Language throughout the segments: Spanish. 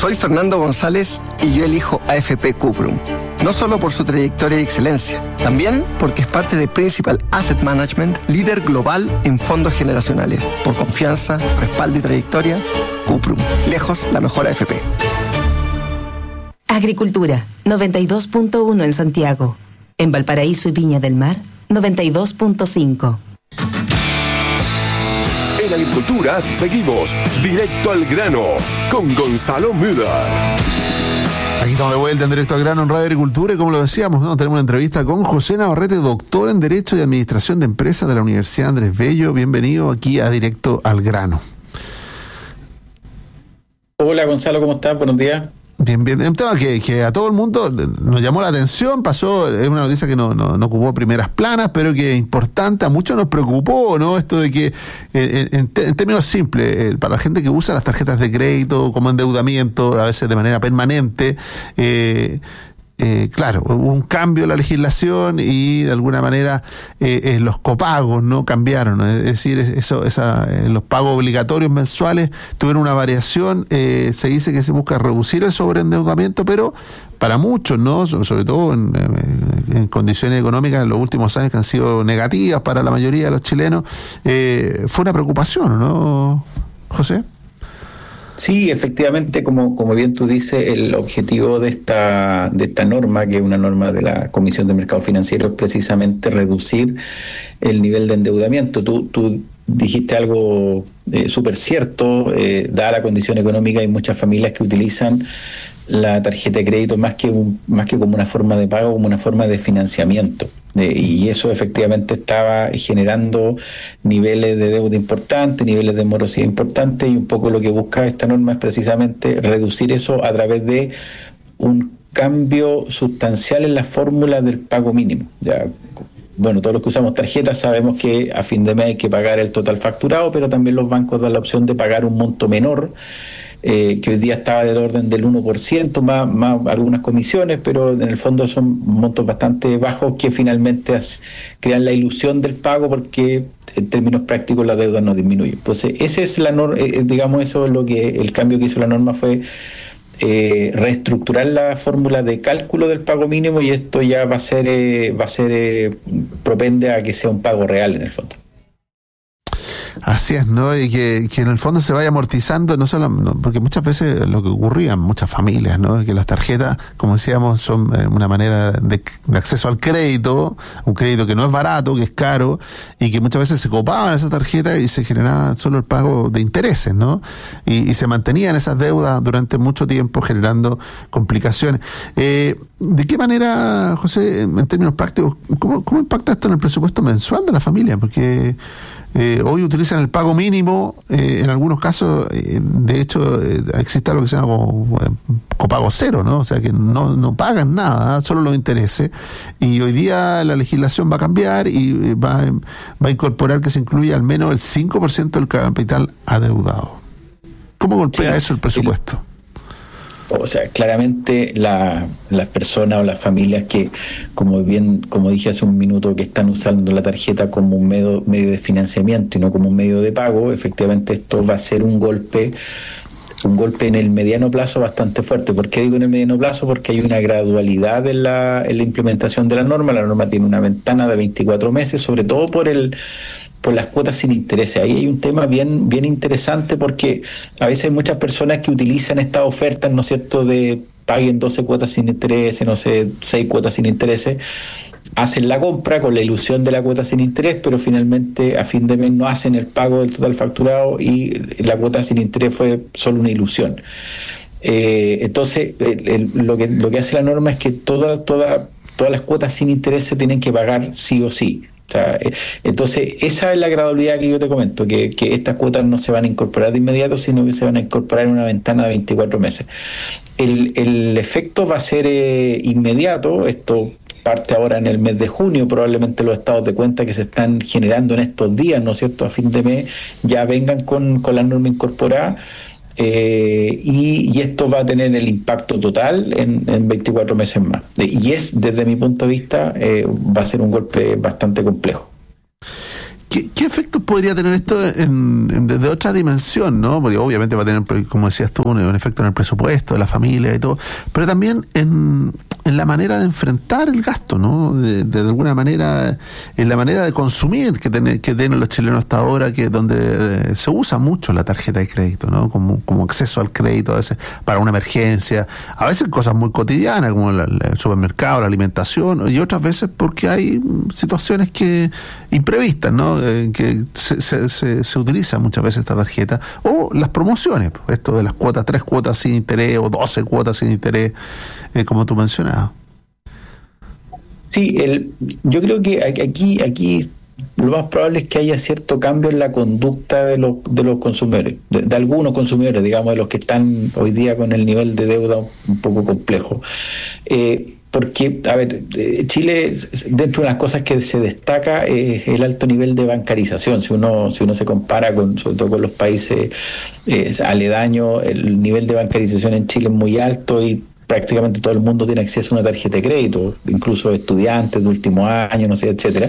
Soy Fernando González y yo elijo AFP Cuprum. No solo por su trayectoria y excelencia, también porque es parte de Principal Asset Management, líder global en fondos generacionales. Por confianza, respaldo y trayectoria, Cuprum. Lejos la mejor AFP. Agricultura, 92.1 en Santiago. En Valparaíso y Viña del Mar, 92.5. En Agricultura seguimos directo al grano con Gonzalo Müller. Aquí estamos de vuelta en Directo al Grano en Radio Agricultura y como lo decíamos, ¿no? Tenemos una entrevista con José Navarrete, doctor en Derecho y Administración de Empresas de la Universidad Andrés Bello. Bienvenido aquí a Directo al Grano. Hola Gonzalo, ¿cómo estás? Buenos días. Bien. Un tema que a todo el mundo nos llamó la atención, es una noticia que no ocupó primeras planas, pero que es importante, a muchos nos preocupó, ¿no? Esto de que, en términos simples, para la gente que usa las tarjetas de crédito como endeudamiento, a veces de manera permanente, claro, hubo un cambio en la legislación y de alguna manera los copagos no cambiaron, ¿no? Es decir, los pagos obligatorios mensuales tuvieron una variación. Se dice que se busca reducir el sobreendeudamiento, pero para muchos, ¿no? Sobre todo en condiciones económicas en los últimos años que han sido negativas para la mayoría de los chilenos, fue una preocupación, ¿no, José? Sí, efectivamente, como bien tú dices, el objetivo de esta norma, que es una norma de la Comisión de Mercado Financiero, es precisamente reducir el nivel de endeudamiento. Tú dijiste algo súper cierto. Dada la condición económica, hay muchas familias que utilizan la tarjeta de crédito más que como una forma de pago, como una forma de financiamiento. Y eso efectivamente estaba generando niveles de deuda importantes, niveles de morosidad importantes, y un poco lo que busca esta norma es precisamente reducir eso a través de un cambio sustancial en la fórmula del pago mínimo. Ya, bueno, todos los que usamos tarjetas sabemos que a fin de mes hay que pagar el total facturado, pero también los bancos dan la opción de pagar un monto menor, que hoy día estaba del orden del 1%, más algunas comisiones, pero en el fondo son montos bastante bajos que finalmente crean la ilusión del pago, porque en términos prácticos la deuda no disminuye. Entonces, ese es digamos, eso es lo que el cambio que hizo la norma, fue reestructurar la fórmula de cálculo del pago mínimo, y esto ya va a ser propende a que sea un pago real en el fondo. Así es, ¿no? Y que en el fondo se vaya amortizando, porque muchas veces lo que ocurría en muchas familias, ¿no? Es que las tarjetas, como decíamos, son una manera de acceso al crédito, un crédito que no es barato, que es caro, y que muchas veces se copaban esas tarjetas y se generaba solo el pago de intereses, ¿no? Y se mantenían esas deudas durante mucho tiempo, generando complicaciones. ¿De qué manera, José, en términos prácticos, cómo impacta esto en el presupuesto mensual de la familia? Porque hoy utilizan el pago mínimo, en algunos casos, de hecho, existe lo que se llama como copago cero, ¿no? O sea que no pagan nada, solo los intereses, y hoy día la legislación va a cambiar y va a incorporar que se incluya al menos el 5% del capital adeudado. ¿Cómo golpea eso el presupuesto? O sea, claramente las personas o las familias que, como dije hace un minuto, que están usando la tarjeta como un medio de financiamiento y no como un medio de pago, efectivamente esto va a ser un golpe en el mediano plazo bastante fuerte. ¿Por qué digo en el mediano plazo? Porque hay una gradualidad en la implementación de la norma. La norma tiene una ventana de 24 meses, sobre todo por las cuotas sin interés. Ahí hay un tema bien interesante, porque a veces hay muchas personas que utilizan estas ofertas, ¿no es cierto?, de paguen 12 cuotas sin interés, no sé, 6 cuotas sin interés, hacen la compra con la ilusión de la cuota sin interés, pero finalmente a fin de mes no hacen el pago del total facturado y la cuota sin interés fue solo una ilusión. Entonces, lo que hace la norma es que todas las cuotas sin interés se tienen que pagar sí o sí. O sea, entonces esa es la gradualidad que yo te comento, que estas cuotas no se van a incorporar de inmediato, sino que se van a incorporar en una ventana de 24 meses. El efecto va a ser inmediato. Esto parte ahora en el mes de junio. Probablemente los estados de cuenta que se están generando en estos días, ¿no es cierto?, a fin de mes, ya vengan con la norma incorporada. Y esto va a tener el impacto total en 24 meses más. Y desde mi punto de vista, va a ser un golpe bastante complejo. ¿Qué efectos podría tener esto desde otra dimensión, ¿no? Porque obviamente va a tener, como decías tú, un efecto en el presupuesto de la familia y todo, pero también en la manera de enfrentar el gasto, ¿no? De alguna manera, en la manera de consumir que tienen los chilenos hasta ahora, que donde se usa mucho la tarjeta de crédito, ¿no? Como acceso al crédito a veces para una emergencia, a veces cosas muy cotidianas como el supermercado, la alimentación, y otras veces porque hay situaciones imprevistas, ¿no? Que se utiliza muchas veces esta tarjeta, o las promociones, esto de las cuotas, 3 cuotas sin interés o 12 cuotas sin interés, como tú mencionabas. Sí, yo creo que aquí lo más probable es que haya cierto cambio en la conducta de los consumidores, de algunos consumidores, digamos, de los que están hoy día con el nivel de deuda un poco complejo. Porque, a ver, Chile, dentro de las cosas que se destaca es el alto nivel de bancarización. Si uno se compara sobre todo con los países aledaños, el nivel de bancarización en Chile es muy alto y prácticamente todo el mundo tiene acceso a una tarjeta de crédito, incluso estudiantes de último año, no sé, etcétera.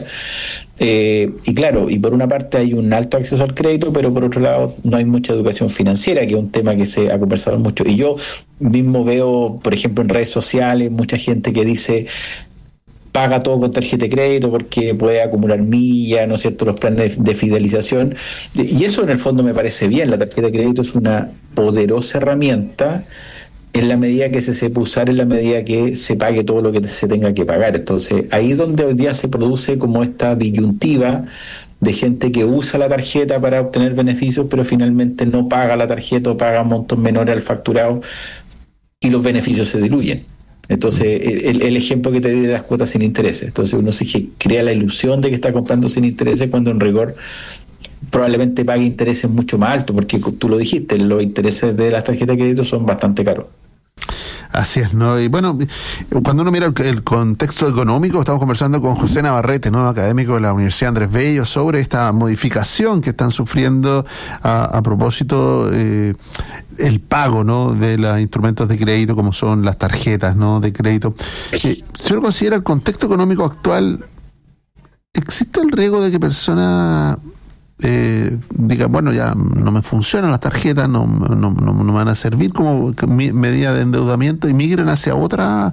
Y claro, y por una parte hay un alto acceso al crédito, pero por otro lado no hay mucha educación financiera, que es un tema que se ha conversado mucho. Y yo mismo veo, por ejemplo, en redes sociales, mucha gente que dice paga todo con tarjeta de crédito porque puede acumular millas, ¿no es cierto?, los planes de fidelización. Y eso en el fondo me parece bien. La tarjeta de crédito es una poderosa herramienta en la medida que se sepa usar, en la medida que se pague todo lo que se tenga que pagar. Entonces, ahí es donde hoy día se produce como esta disyuntiva de gente que usa la tarjeta para obtener beneficios, pero finalmente no paga la tarjeta o paga montos menores al facturado y los beneficios se diluyen. Entonces, el ejemplo que te di de las cuotas sin intereses. Entonces, uno se crea la ilusión de que está comprando sin intereses cuando en rigor probablemente pague intereses mucho más altos, porque tú lo dijiste, los intereses de las tarjetas de crédito son bastante caros. Así es, ¿no? Y bueno, cuando uno mira el contexto económico, estamos conversando con José Navarrete, ¿no?, académico de la Universidad Andrés Bello, sobre esta modificación que están sufriendo a propósito el pago, ¿no?, de los instrumentos de crédito como son las tarjetas, ¿no?, de crédito. Si uno considera el contexto económico actual, ¿existe el riesgo de que personas digan, bueno, ya no me funcionan las tarjetas, no me van a servir como medida de endeudamiento, y migren hacia otros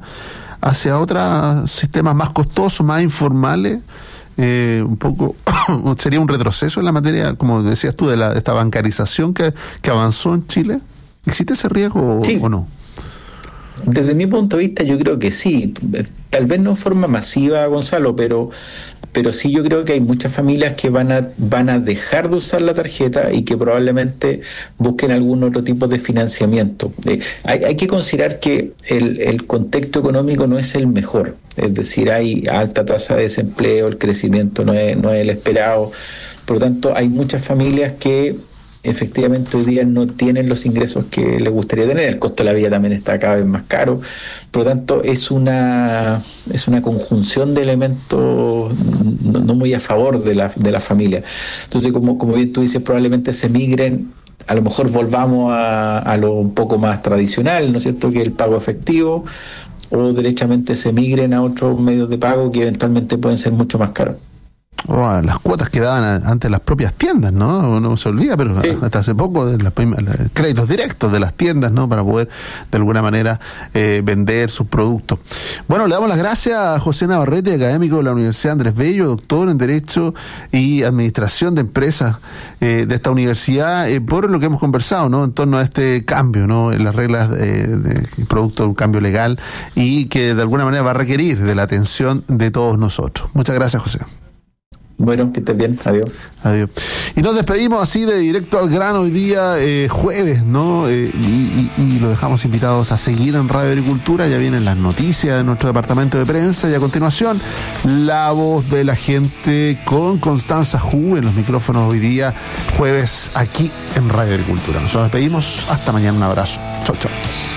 sistemas más costosos, más informales? Un poco sería un retroceso en la materia, como decías tú, de esta bancarización que avanzó en Chile. ¿Existe ese riesgo o no? Desde mi punto de vista yo creo que sí, tal vez no en forma masiva, Gonzalo, pero sí yo creo que hay muchas familias que van a dejar de usar la tarjeta y que probablemente busquen algún otro tipo de financiamiento. Hay que considerar que el contexto económico no es el mejor, es decir, hay alta tasa de desempleo, el crecimiento no es el esperado, por lo tanto hay muchas familias que efectivamente hoy día no tienen los ingresos que les gustaría tener. El costo de la vida también está cada vez más caro, por lo tanto es una conjunción de elementos no muy a favor de la familia. Entonces, como bien tú dices, probablemente se migren, a lo mejor volvamos a lo un poco más tradicional, ¿no es cierto?, que el pago efectivo, o derechamente se migren a otros medios de pago que eventualmente pueden ser mucho más caros. O las cuotas que daban antes las propias tiendas, ¿no? No se olvida, pero sí, hasta hace poco, de los créditos directos de las tiendas, ¿no?, para poder de alguna manera vender sus productos. Bueno, le damos las gracias a José Navarrete, académico de la Universidad Andrés Bello, doctor en Derecho y Administración de Empresas de esta universidad, por lo que hemos conversado, ¿no?, en torno a este cambio, ¿no?, en las reglas de producto de un cambio legal, y que de alguna manera va a requerir de la atención de todos nosotros. Muchas gracias, José. Bueno, que estés bien, adiós. Adiós. Y nos despedimos así de directo al grano hoy día, jueves, ¿no? Y los dejamos invitados a seguir en Radio Agricultura. Ya vienen las noticias de nuestro departamento de prensa, y a continuación La Voz de la Gente con Constanza Ju en los micrófonos hoy día, jueves, aquí en Radio Agricultura. Nosotros nos despedimos, hasta mañana, un abrazo. Chau, chau.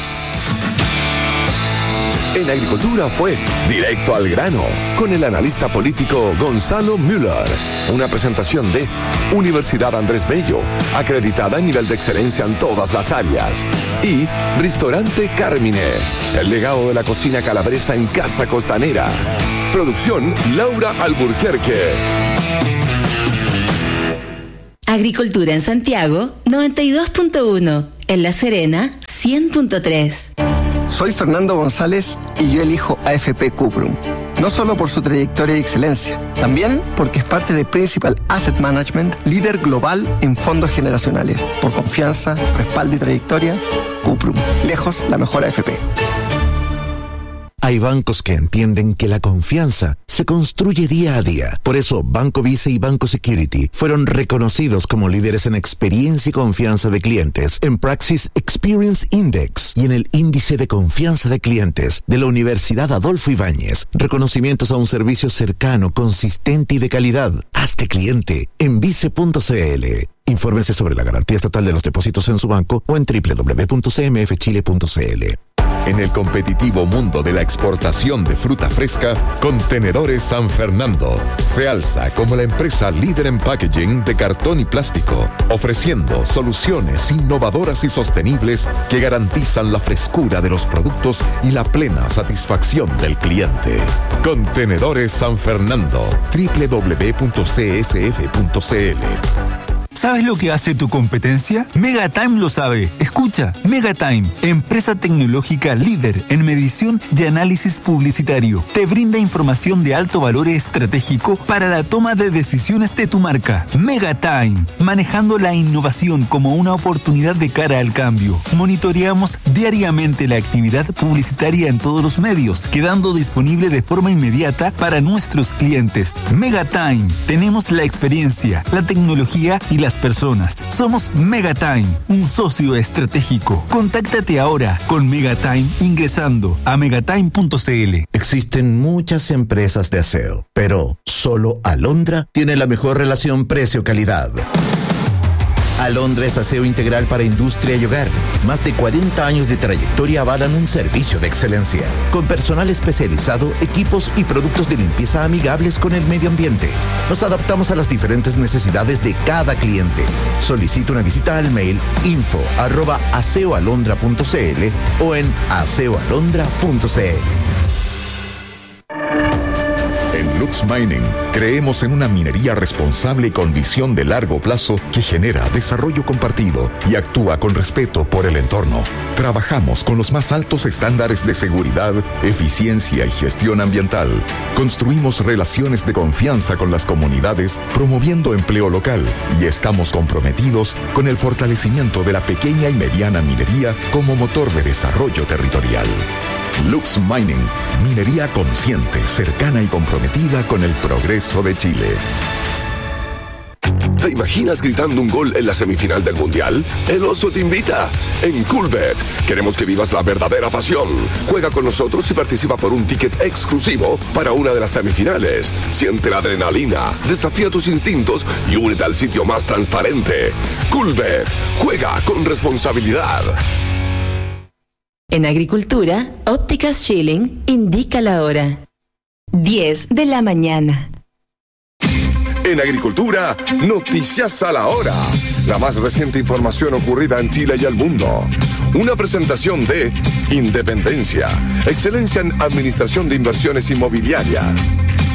En Agricultura fue Directo al Grano, con el analista político Gonzalo Müller. Una presentación de Universidad Andrés Bello, acreditada en nivel de excelencia en todas las áreas. Y Ristorante Carmine, el legado de la cocina calabresa en Casa Costanera. Producción Laura Alburquerque. Agricultura en Santiago, 92.1. En La Serena, 100.3. Soy Fernando González y yo elijo AFP Cuprum. No solo por su trayectoria y excelencia, también porque es parte de Principal Asset Management, líder global en fondos generacionales. Por confianza, respaldo y trayectoria, Cuprum. Lejos la mejor AFP. Hay bancos que entienden que la confianza se construye día a día. Por eso, Banco Vice y Banco Security fueron reconocidos como líderes en experiencia y confianza de clientes en Praxis Experience Index y en el Índice de Confianza de Clientes de la Universidad Adolfo Ibáñez. Reconocimientos a un servicio cercano, consistente y de calidad. Hazte cliente en vice.cl. Infórmense sobre la garantía estatal de los depósitos en su banco o en www.cmfchile.cl. En el competitivo mundo de la exportación de fruta fresca, Contenedores San Fernando se alza como la empresa líder en packaging de cartón y plástico, ofreciendo soluciones innovadoras y sostenibles que garantizan la frescura de los productos y la plena satisfacción del cliente. Contenedores San Fernando, www.csf.cl. ¿Sabes lo que hace tu competencia? Megatime lo sabe. Escucha, Megatime, empresa tecnológica líder en medición y análisis publicitario. Te brinda información de alto valor estratégico para la toma de decisiones de tu marca. Megatime, manejando la innovación como una oportunidad de cara al cambio. Monitoreamos diariamente la actividad publicitaria en todos los medios, quedando disponible de forma inmediata para nuestros clientes. Megatime, tenemos la experiencia, la tecnología y las personas. Somos Megatime, un socio estratégico. Contáctate ahora con Megatime ingresando a megatime.cl. Existen muchas empresas de aseo, pero solo Alondra tiene la mejor relación precio-calidad. Alondra es aseo integral para industria y hogar. Más de 40 años de trayectoria avalan un servicio de excelencia. Con personal especializado, equipos y productos de limpieza amigables con el medio ambiente. Nos adaptamos a las diferentes necesidades de cada cliente. Solicita una visita al mail info@aseoalondra.cl o en aseoalondra.cl. En Lux Mining creemos en una minería responsable y con visión de largo plazo que genera desarrollo compartido y actúa con respeto por el entorno. Trabajamos con los más altos estándares de seguridad, eficiencia y gestión ambiental. Construimos relaciones de confianza con las comunidades, promoviendo empleo local, y estamos comprometidos con el fortalecimiento de la pequeña y mediana minería como motor de desarrollo territorial. Lux Mining, minería consciente, cercana y comprometida con el progreso de Chile. ¿Te imaginas gritando un gol en la semifinal del Mundial? El Oso te invita. En Coolbet queremos que vivas la verdadera pasión. Juega con nosotros y participa por un ticket exclusivo para una de las semifinales. Siente la adrenalina, desafía tus instintos y únete al sitio más transparente. Coolbet, juega con responsabilidad. En Agricultura, Ópticas Schilling indica la hora. 10 de la mañana. En Agricultura, noticias a la hora. La más reciente información ocurrida en Chile y el mundo. Una presentación de Independencia, excelencia en administración de inversiones inmobiliarias.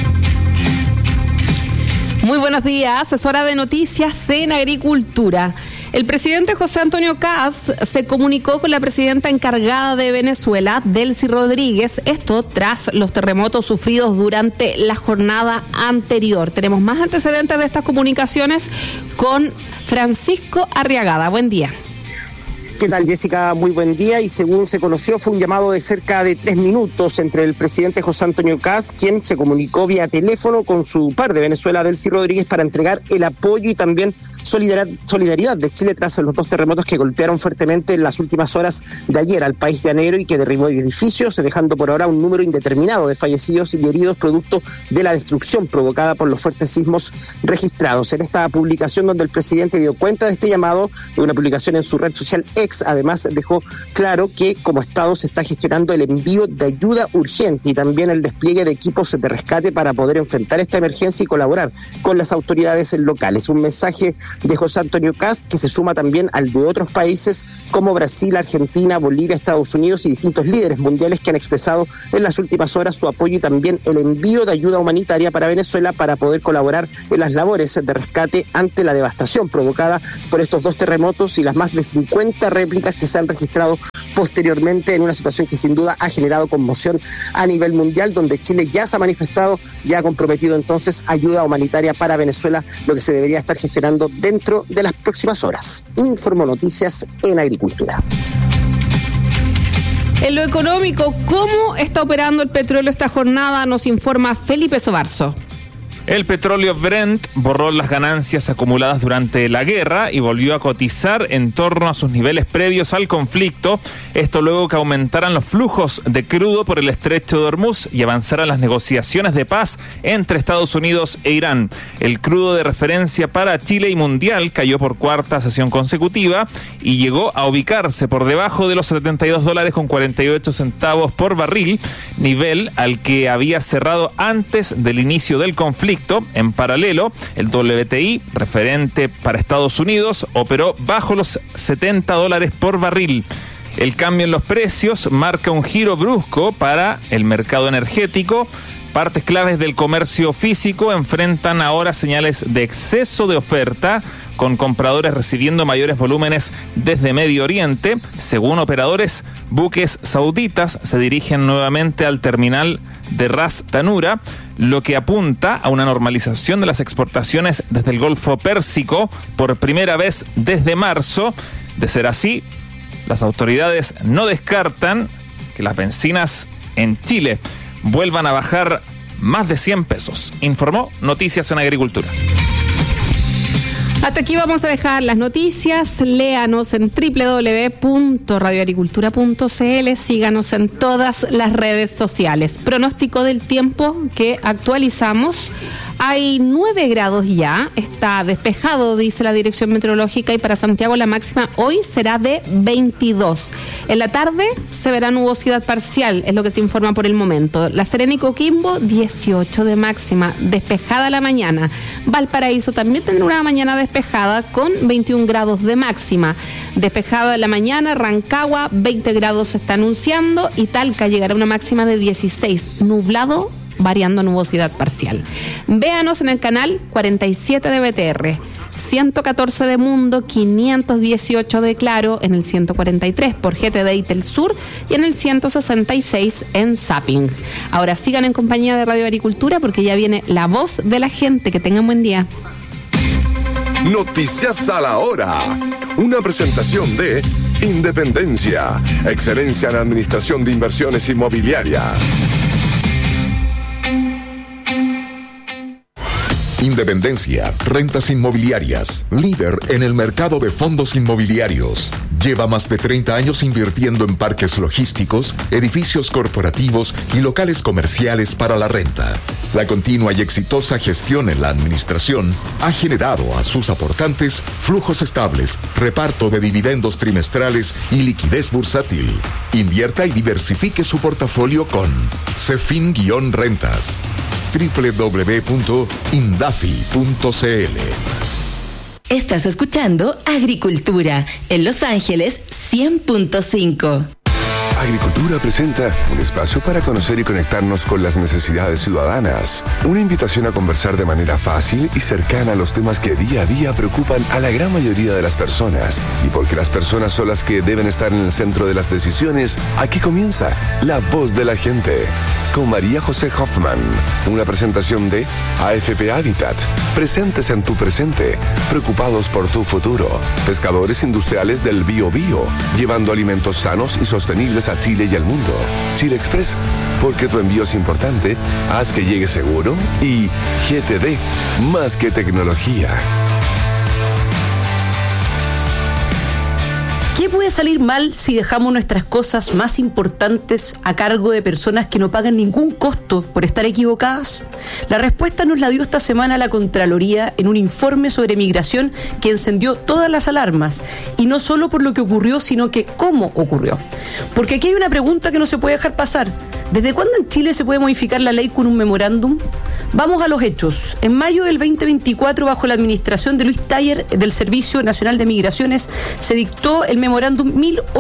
Muy buenos días, es hora de noticias en Agricultura. El presidente José Antonio Kast se comunicó con la presidenta encargada de Venezuela, Delcy Rodríguez, esto tras los terremotos sufridos durante la jornada anterior. Tenemos más antecedentes de estas comunicaciones con Francisco Arriagada. Buen día. ¿Qué tal, Jessica? Muy buen día. Y según se conoció, fue un llamado de cerca de 3 minutos entre el presidente José Antonio Kast, quien se comunicó vía teléfono con su par de Venezuela, Delcy Rodríguez, para entregar el apoyo y también solidaridad de Chile tras los 2 terremotos que golpearon fuertemente en las últimas horas de ayer al país llanero y que derribó edificios, dejando por ahora un número indeterminado de fallecidos y heridos producto de la destrucción provocada por los fuertes sismos registrados. En esta publicación donde el presidente dio cuenta de este llamado, de una publicación en su red social X, Pemex además dejó claro que como Estado se está gestionando el envío de ayuda urgente y también el despliegue de equipos de rescate para poder enfrentar esta emergencia y colaborar con las autoridades locales. Un mensaje de José Antonio Kast que se suma también al de otros países como Brasil, Argentina, Bolivia, Estados Unidos y distintos líderes mundiales que han expresado en las últimas horas su apoyo y también el envío de ayuda humanitaria para Venezuela para poder colaborar en las labores de rescate ante la devastación provocada por estos 2 terremotos y las más de 50 réplicas que se han registrado posteriormente en una situación que sin duda ha generado conmoción a nivel mundial, donde Chile ya se ha manifestado, ya ha comprometido entonces ayuda humanitaria para Venezuela, lo que se debería estar gestionando dentro de las próximas horas. Informo Noticias en Agricultura. En lo económico, ¿cómo está operando el petróleo esta jornada? Nos informa Felipe Sobarzo. El petróleo Brent borró las ganancias acumuladas durante la guerra y volvió a cotizar en torno a sus niveles previos al conflicto. Esto luego que aumentaran los flujos de crudo por el estrecho de Hormuz y avanzaran las negociaciones de paz entre Estados Unidos e Irán. El crudo de referencia para Chile y mundial cayó por 4ª sesión consecutiva y llegó a ubicarse por debajo de los $72.48 por barril, nivel al que había cerrado antes del inicio del conflicto. En paralelo, el WTI, referente para Estados Unidos, operó bajo los $70 por barril. El cambio en los precios marca un giro brusco para el mercado energético. Partes claves del comercio físico enfrentan ahora señales de exceso de oferta, con compradores recibiendo mayores volúmenes desde Medio Oriente. Según operadores, buques sauditas se dirigen nuevamente al terminal de Ras Tanura, lo que apunta a una normalización de las exportaciones desde el Golfo Pérsico por primera vez desde marzo. De ser así, las autoridades no descartan que las bencinas en Chile vuelvan a bajar más de 100 pesos. Informó Noticias en Agricultura. Hasta aquí vamos a dejar las noticias. Léanos en www.radioagricultura.cl. Síganos en todas las redes sociales. Pronóstico del tiempo que actualizamos. Hay 9 grados ya, está despejado, dice la Dirección Meteorológica, y para Santiago la máxima hoy será de 22. En la tarde se verá nubosidad parcial, es lo que se informa por el momento. La Serena y Coquimbo, 18 de máxima, despejada la mañana. Valparaíso también tendrá una mañana despejada con 21 grados de máxima. Despejada la mañana, Rancagua, 20 grados se está anunciando, y Talca llegará a una máxima de 16, nublado, variando nubosidad parcial. Véanos en el canal 47 de BTR, 114 de Mundo, 518 de Claro, en el 143 por GTD y Telsur y en el 166 en Zapping. Ahora sigan en compañía de Radio Agricultura porque ya viene La Voz de la Gente. Que tengan buen día. Noticias a la hora. Una presentación de Independencia, excelencia en administración de inversiones inmobiliarias. Independencia, rentas inmobiliarias, líder en el mercado de fondos inmobiliarios. Lleva más de 30 años invirtiendo en parques logísticos, edificios corporativos y locales comerciales para la renta. La continua y exitosa gestión en la administración ha generado a sus aportantes flujos estables, reparto de dividendos trimestrales y liquidez bursátil. Invierta y diversifique su portafolio con Cefin-Rentas. www.indafi.cl. Estás escuchando Agricultura en Los Ángeles 100.5. Agricultura presenta un espacio para conocer y conectarnos con las necesidades ciudadanas. Una invitación a conversar de manera fácil y cercana a los temas que día a día preocupan a la gran mayoría de las personas. Y porque las personas son las que deben estar en el centro de las decisiones, aquí comienza La Voz de la Gente. Con María José Hoffman. Una presentación de AFP Habitat. Presentes en tu presente. Preocupados por tu futuro. Pescadores industriales del Biobío. Llevando alimentos sanos y sostenibles a Chile y al mundo. Chile Express, porque tu envío es importante, haz que llegue seguro. Y GTD, más que tecnología. ¿Qué puede salir mal si dejamos nuestras cosas más importantes a cargo de personas que no pagan ningún costo por estar equivocadas? La respuesta nos la dio esta semana la Contraloría en un informe sobre migración que encendió todas las alarmas, y no solo por lo que ocurrió, sino que cómo ocurrió. Porque aquí hay una pregunta que no se puede dejar pasar. ¿Desde cuándo en Chile se puede modificar la ley con un memorándum? Vamos a los hechos. En mayo del 2024, bajo la administración de Luis Taller del Servicio Nacional de Migraciones, se dictó el memorándum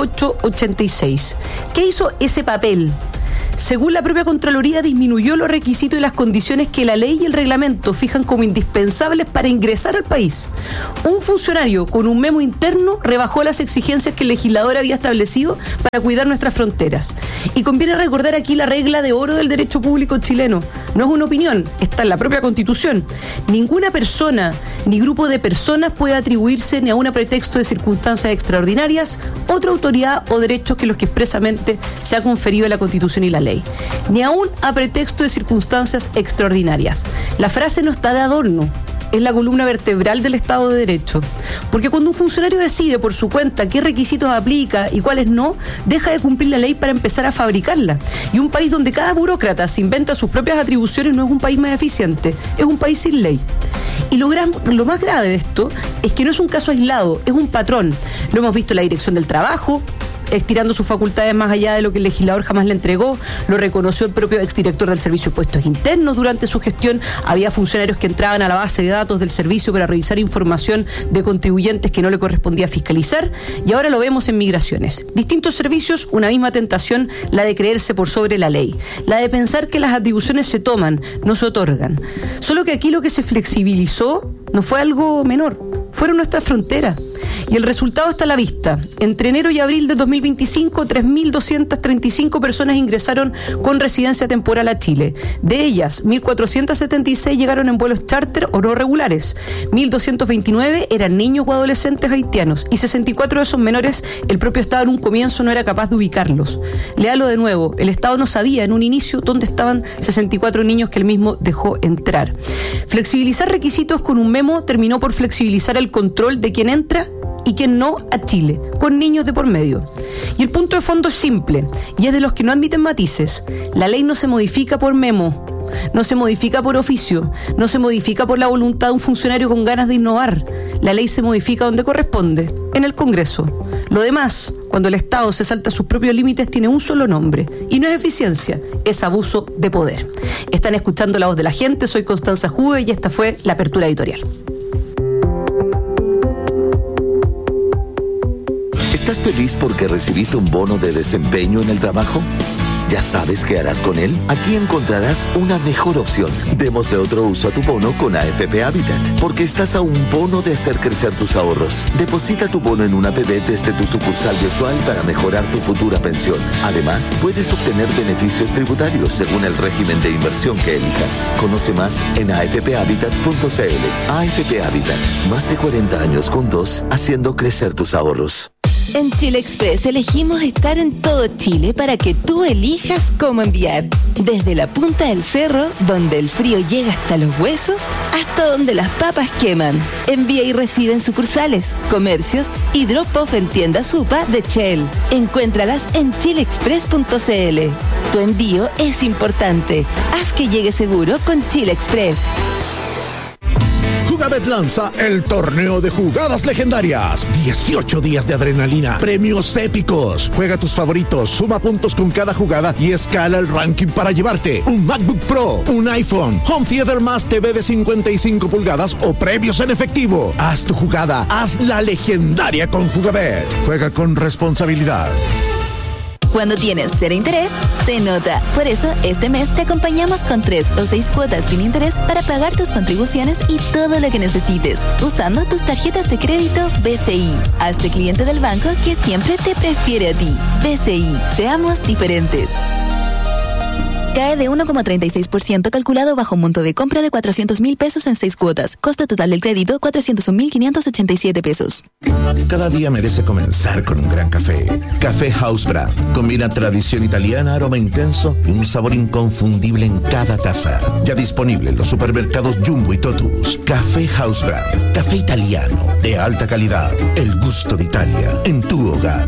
1886. ¿Qué hizo ese papel? Según la propia Contraloría, disminuyó los requisitos y las condiciones que la ley y el reglamento fijan como indispensables para ingresar al país. Un funcionario con un memo interno rebajó las exigencias que el legislador había establecido para cuidar nuestras fronteras. Y conviene recordar aquí la regla de oro del derecho público chileno. No es una opinión, está en la propia Constitución. Ninguna persona ni grupo de personas puede atribuirse ni a un pretexto de circunstancias extraordinarias otra autoridad o derechos que los que expresamente se ha conferido en la Constitución y la ley, ni aún a pretexto de circunstancias extraordinarias. La frase no está de adorno, es la columna vertebral del Estado de Derecho. Porque cuando un funcionario decide por su cuenta qué requisitos aplica y cuáles no, deja de cumplir la ley para empezar a fabricarla. Y un país donde cada burócrata se inventa sus propias atribuciones no es un país más eficiente, es un país sin ley. Y lo más grave de esto es que no es un caso aislado, es un patrón. Lo hemos visto en la Dirección del Trabajo, estirando sus facultades más allá de lo que el legislador jamás le entregó. Lo reconoció el propio exdirector del Servicio de Puestos Internos durante su gestión. Había funcionarios que entraban a la base de datos del servicio para revisar información de contribuyentes que no le correspondía fiscalizar, y ahora lo vemos en migraciones. Distintos servicios, una misma tentación, la de creerse por sobre la ley, la de pensar que las atribuciones se toman, no se otorgan. Solo que aquí lo que se flexibilizó no fue algo menor, fueron nuestras fronteras. Y el resultado está a la vista. Entre enero y abril de 2025, 3.235 personas ingresaron con residencia temporal a Chile. De ellas, 1.476 llegaron en vuelos charter o no regulares. 1.229 eran niños o adolescentes haitianos. Y 64 de esos menores, el propio Estado en un comienzo no era capaz de ubicarlos. Léalo de nuevo. El Estado no sabía en un inicio dónde estaban 64 niños que él mismo dejó entrar. Flexibilizar requisitos con un memo terminó por flexibilizar el control de quién entra y quien no a Chile, con niños de por medio. Y el punto de fondo es simple, y es de los que no admiten matices. La ley no se modifica por memo, no se modifica por oficio, no se modifica por la voluntad de un funcionario con ganas de innovar. La ley se modifica donde corresponde, en el Congreso. Lo demás, cuando el Estado se salta sus propios límites, tiene un solo nombre, y no es eficiencia, es abuso de poder. Están escuchando La Voz de la Gente, soy Constanza Juve y esta fue la apertura editorial. ¿Estás feliz porque recibiste un bono de desempeño en el trabajo? ¿Ya sabes qué harás con él? Aquí encontrarás una mejor opción. Démosle otro uso a tu bono con AFP Habitat, porque estás a un bono de hacer crecer tus ahorros. Deposita tu bono en una APB desde tu sucursal virtual para mejorar tu futura pensión. Además, puedes obtener beneficios tributarios según el régimen de inversión que elijas. Conoce más en afphabitat.cl. AFP Habitat, más de 40 años juntos, haciendo crecer tus ahorros. En Chile Express elegimos estar en todo Chile para que tú elijas cómo enviar. Desde la punta del cerro, donde el frío llega hasta los huesos, hasta donde las papas queman. Envía y recibe en sucursales, comercios y drop-off en tiendas Supa de Shell. Encuéntralas en chileexpress.cl. Tu envío es importante. Haz que llegue seguro con Chile Express. Jugabet lanza el torneo de jugadas legendarias. 18 días de adrenalina, premios épicos. Juega tus favoritos, suma puntos con cada jugada y escala el ranking para llevarte un MacBook Pro, un iPhone, Home Theater más TV de 55 pulgadas o premios en efectivo. Haz tu jugada, hazla legendaria con Jugabet. Juega con responsabilidad. Cuando tienes cero interés, se nota. Por eso, este mes te acompañamos con 3 o 6 cuotas sin interés para pagar tus contribuciones y todo lo que necesites, usando tus tarjetas de crédito BCI. Hazte cliente del banco que siempre te prefiere a ti. BCI, seamos diferentes. Cae de 1,36% calculado bajo un monto de compra de 400.000 pesos en 6 cuotas. Costo total del crédito, 401.587 pesos. Cada día merece comenzar con un gran café. Café House Brand. Combina tradición italiana, aroma intenso y un sabor inconfundible en cada taza. Ya disponible en los supermercados Jumbo y Totus. Café House Brand. Café italiano de alta calidad. El gusto de Italia en tu hogar.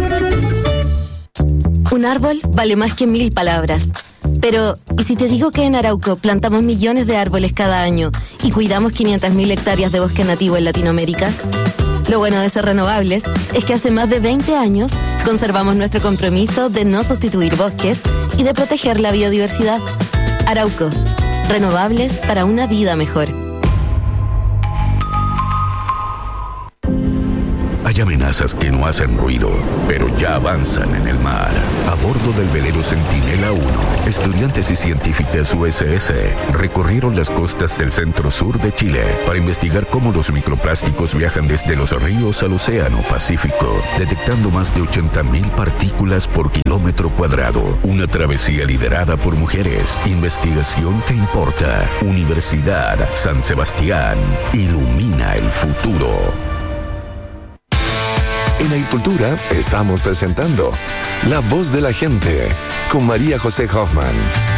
Un árbol vale más que 1000 palabras. Pero, ¿y si te digo que en Arauco plantamos millones de árboles cada año y cuidamos 500.000 hectáreas de bosque nativo en Latinoamérica? Lo bueno de ser renovables es que hace más de 20 años conservamos nuestro compromiso de no sustituir bosques y de proteger la biodiversidad. Arauco, renovables para una vida mejor. Hay amenazas que no hacen ruido, pero ya avanzan en el mar. A bordo del velero Centinela 1, estudiantes y científicas USS recorrieron las costas del centro-sur de Chile para investigar cómo los microplásticos viajan desde los ríos al océano Pacífico, detectando más de 80.000 partículas por kilómetro cuadrado. Una travesía liderada por mujeres. Investigación que importa. Universidad San Sebastián. Ilumina el futuro. En Agricultura estamos presentando La Voz de la Gente con María José Hoffman.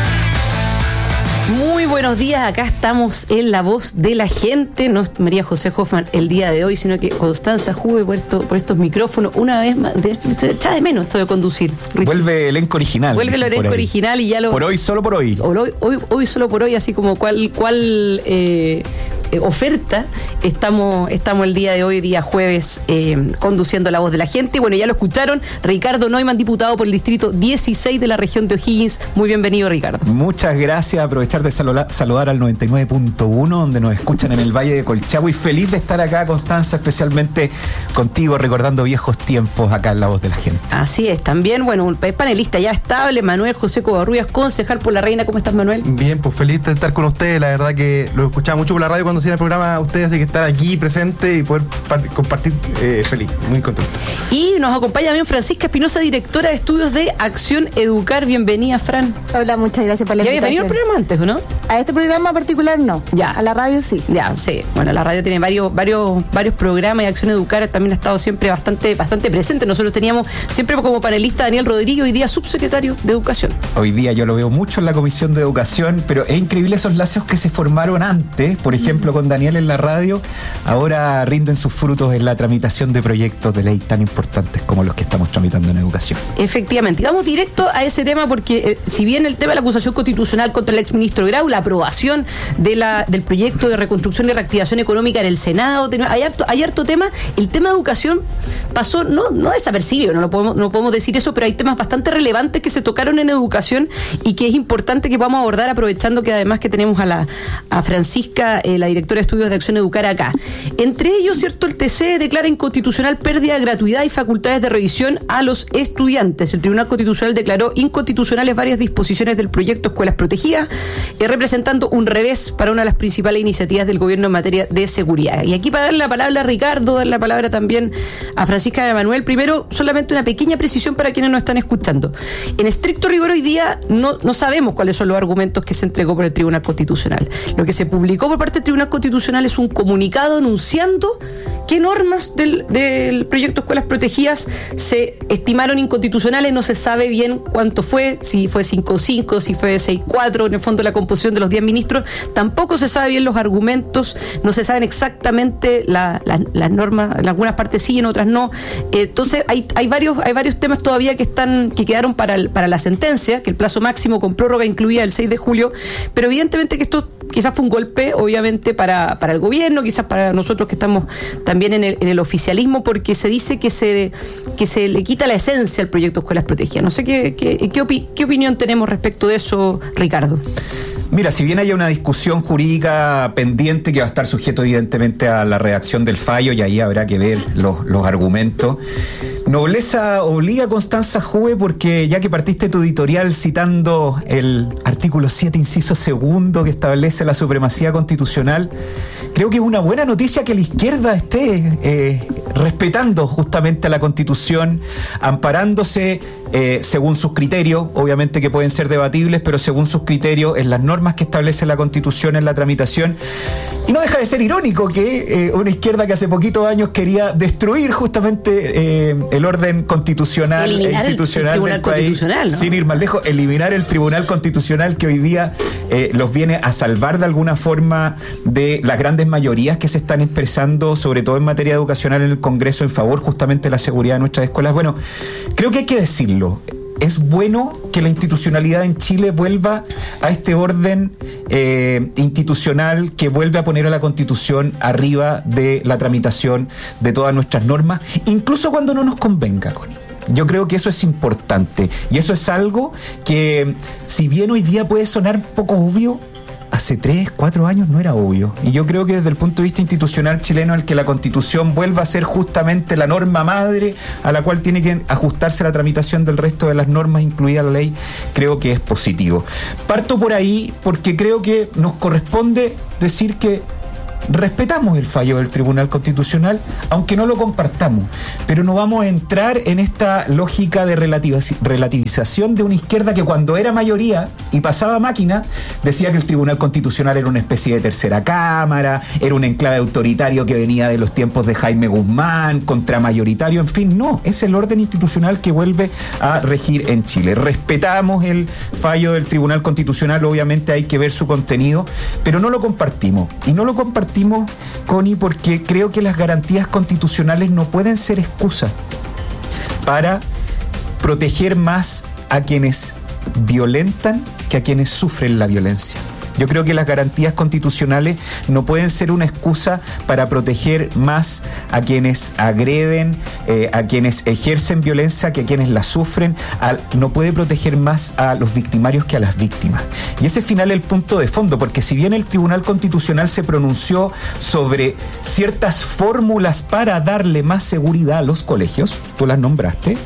Muy buenos días, acá estamos en La Voz de la Gente. No es María José Hoffman el día de hoy, sino que Constanza Juve por estos micrófonos. Una vez más, echa de menos esto de conducir, Richie. Vuelve el elenco original. Vuelve el elenco original y ya lo... Por hoy, solo por hoy. Hoy solo por hoy, así como cuál oferta estamos el día de hoy, día jueves, conduciendo La Voz de la Gente. Y bueno, ya lo escucharon, Ricardo Neumann, diputado por el distrito 16 de la región de O'Higgins. Muy bienvenido, Ricardo. Muchas gracias, aprovechar de saludar al 99.1, donde nos escuchan en el Valle de Colchagua, y feliz de estar acá, Constanza, especialmente contigo, recordando viejos tiempos acá en La Voz de la Gente. Así es, también, bueno, un panelista ya estable, Manuel José Covarrubias, concejal por La Reina. ¿Cómo estás, Manuel? Bien, pues feliz de estar con ustedes, la verdad que lo escuchaba mucho por la radio cuando hacía el programa a ustedes, así que estar aquí presente y poder compartir, feliz, muy contento. Y nos acompaña también Francisca Espinosa, directora de estudios de Acción Educar. Bienvenida, Fran. Hola, muchas gracias por la invitación. ¿Ya había venido al programa antes o no? A este programa particular no. Ya. A la radio sí. Ya, sí. Bueno, la radio tiene varios programas, y Acción Educar también ha estado siempre bastante presente. Nosotros teníamos siempre como panelista a Daniel Rodríguez, hoy día subsecretario de Educación. Hoy día yo lo veo mucho en la Comisión de Educación, pero es increíble esos lazos que se formaron antes, por ejemplo, con Daniel en la radio, ahora rinden sus frutos en la tramitación de proyectos de ley tan importantes como los que estamos tramitando en educación. Efectivamente. Y vamos directo a ese tema porque si bien el tema de la acusación constitucional contra el exministro Grau, la aprobación del proyecto de reconstrucción y reactivación económica en el Senado, hay harto tema. El tema de educación pasó no desapercibido, no podemos decir eso, pero hay temas bastante relevantes que se tocaron en educación y que es importante que podamos abordar, aprovechando que además que tenemos a Francisca, la directora de estudios de Acción Educar acá. Entre ellos, ¿cierto? El TC declara inconstitucional pérdida de gratuidad y facultades de revisión a los estudiantes. El Tribunal Constitucional declaró inconstitucionales varias disposiciones del proyecto Escuelas Protegidas, representando un revés para una de las principales iniciativas del gobierno en materia de seguridad. Y aquí, para darle la palabra a Ricardo, darle la palabra también a Francisca y a Manuel, primero solamente una pequeña precisión para quienes nos están escuchando. En estricto rigor, hoy día no sabemos cuáles son los argumentos que se entregó por el Tribunal Constitucional. Lo que se publicó por parte del Tribunal Constitucional es un comunicado anunciando qué normas del proyecto Escuelas Protegidas se estimaron inconstitucionales. No se sabe bien cuánto fue, si fue 5-5, si fue 6-4, en el fondo la composición de los 10 ministros. Tampoco se sabe bien los argumentos, no se saben exactamente las normas, en algunas partes sí, en otras no. Entonces hay varios temas todavía que quedaron para la sentencia, que el plazo máximo con prórroga incluía el 6 de julio, pero evidentemente que esto quizás fue un golpe, obviamente, para el gobierno, quizás para nosotros que estamos también en el oficialismo, porque se dice que se le quita la esencia al proyecto Escuelas Protegidas. No sé qué opinión tenemos respecto de eso, Ricardo. Mira, si bien haya una discusión jurídica pendiente que va a estar sujeto evidentemente a la redacción del fallo, y ahí habrá que ver los argumentos, nobleza obliga a Constanza Juve, porque ya que partiste tu editorial citando el artículo 7, inciso segundo, que establece la supremacía constitucional, creo que es una buena noticia que la izquierda esté respetando justamente a la Constitución, amparándose según sus criterios, obviamente que pueden ser debatibles, pero según sus criterios, en las normas que establece la Constitución en la tramitación. Y no deja de ser irónico que una izquierda que hace poquitos años quería destruir justamente el orden constitucional e institucional del país, ¿no? Sin ir más lejos, eliminar el Tribunal Constitucional que hoy día los viene a salvar de alguna forma de las grandes mayorías que se están expresando, sobre todo en materia educacional en el Congreso, en favor justamente de la seguridad de nuestras escuelas. Bueno, creo que hay que decirlo. Es bueno que la institucionalidad en Chile vuelva a este orden institucional que vuelve a poner a la Constitución arriba de la tramitación de todas nuestras normas, incluso cuando no nos convenga, Connie. Yo creo que eso es importante y eso es algo que, si bien hoy día puede sonar poco obvio, hace 3, 4 años no era obvio. Y yo creo que desde el punto de vista institucional chileno, el que la Constitución vuelva a ser justamente la norma madre a la cual tiene que ajustarse la tramitación del resto de las normas, incluida la ley, creo que es positivo. Parto por ahí porque creo que nos corresponde decir que respetamos el fallo del Tribunal Constitucional, aunque no lo compartamos, pero no vamos a entrar en esta lógica de relativización de una izquierda que cuando era mayoría y pasaba máquina, decía que el Tribunal Constitucional era una especie de tercera cámara, era un enclave autoritario que venía de los tiempos de Jaime Guzmán, contramayoritario, en fin, no, es el orden institucional que vuelve a regir en Chile. Respetamos el fallo del Tribunal Constitucional, obviamente hay que ver su contenido, pero no lo compartimos, y no lo compartimos, Connie, porque creo que las garantías constitucionales no pueden ser excusa para proteger más a quienes violentan que a quienes sufren la violencia. Yo creo que las garantías constitucionales no pueden ser una excusa para proteger más a quienes agreden, a quienes ejercen violencia que a quienes la sufren. No puede proteger más a los victimarios que a las víctimas. Y ese final es el punto de fondo, porque si bien el Tribunal Constitucional se pronunció sobre ciertas fórmulas para darle más seguridad a los colegios, tú las nombraste,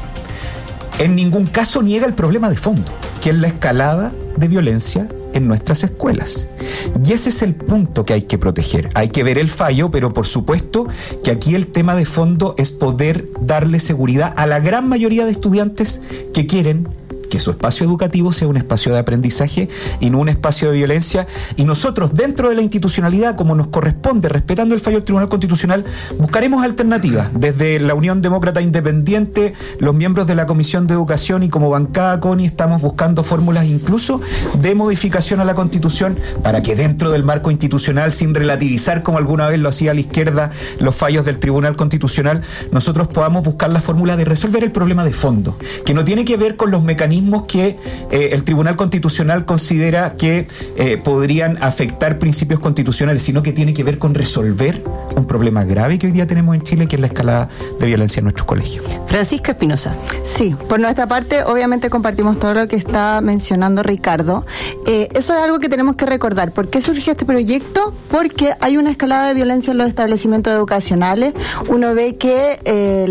en ningún caso niega el problema de fondo, que es la escalada de violencia en nuestras escuelas. Y ese es el punto que hay que proteger. Hay que ver el fallo, pero por supuesto que aquí el tema de fondo es poder darle seguridad a la gran mayoría de estudiantes que quieren que su espacio educativo sea un espacio de aprendizaje y no un espacio de violencia. Y nosotros, dentro de la institucionalidad, como nos corresponde, respetando el fallo del Tribunal Constitucional, buscaremos alternativas. Desde la Unión Demócrata Independiente, los miembros de la Comisión de Educación y como bancada, Connie, estamos buscando fórmulas incluso de modificación a la Constitución para que dentro del marco institucional, sin relativizar como alguna vez lo hacía la izquierda los fallos del Tribunal Constitucional, nosotros podamos buscar la fórmula de resolver el problema de fondo, que no tiene que ver con los mecanismos que el Tribunal Constitucional considera que podrían afectar principios constitucionales, sino que tiene que ver con resolver un problema grave que hoy día tenemos en Chile, que es la escalada de violencia en nuestros colegios. Francisca Espinosa. Sí, por nuestra parte, obviamente compartimos todo lo que está mencionando Ricardo. Eso es algo que tenemos que recordar. ¿Por qué surge este proyecto? Porque hay una escalada de violencia en los establecimientos educacionales. Uno ve que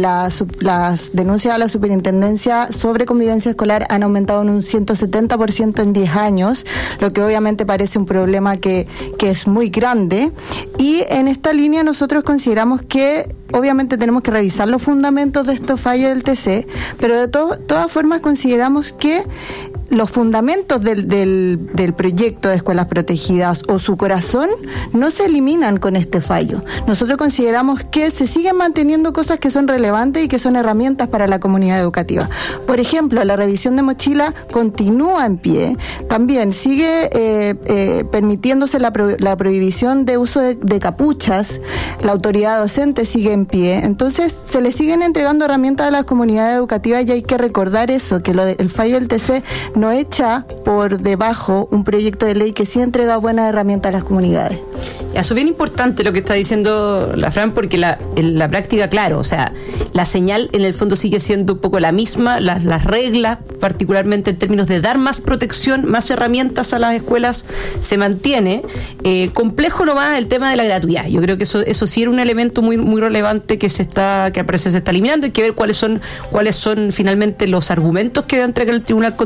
las denuncias a la superintendencia sobre convivencia escolar han aumentado en un 170% en 10 años, lo que obviamente parece un problema que es muy grande. Y en esta línea nosotros consideramos que obviamente tenemos que revisar los fundamentos de estos fallos del TC, pero de todas formas consideramos que los fundamentos del proyecto de escuelas protegidas o su corazón no se eliminan con este fallo. Nosotros consideramos que se siguen manteniendo cosas que son relevantes y que son herramientas para la comunidad educativa. Por ejemplo, la revisión de mochila continúa en pie. También sigue permitiéndose la prohibición de uso de capuchas. La autoridad docente sigue en pie. Entonces, se le siguen entregando herramientas a las comunidades educativas y hay que recordar eso, que el fallo del TC no echa por debajo un proyecto de ley que sí entrega buenas herramientas a las comunidades. Eso es bien importante lo que está diciendo la Fran, porque en la práctica, claro, o sea, la señal en el fondo sigue siendo un poco la misma, las reglas, particularmente en términos de dar más protección, más herramientas a las escuelas, se mantiene. Complejo nomás el tema de la gratuidad. Yo creo que eso sí era un elemento muy, muy relevante que al parecer se está eliminando. Hay que ver cuáles son finalmente los argumentos que va a entregar el Tribunal Constitucional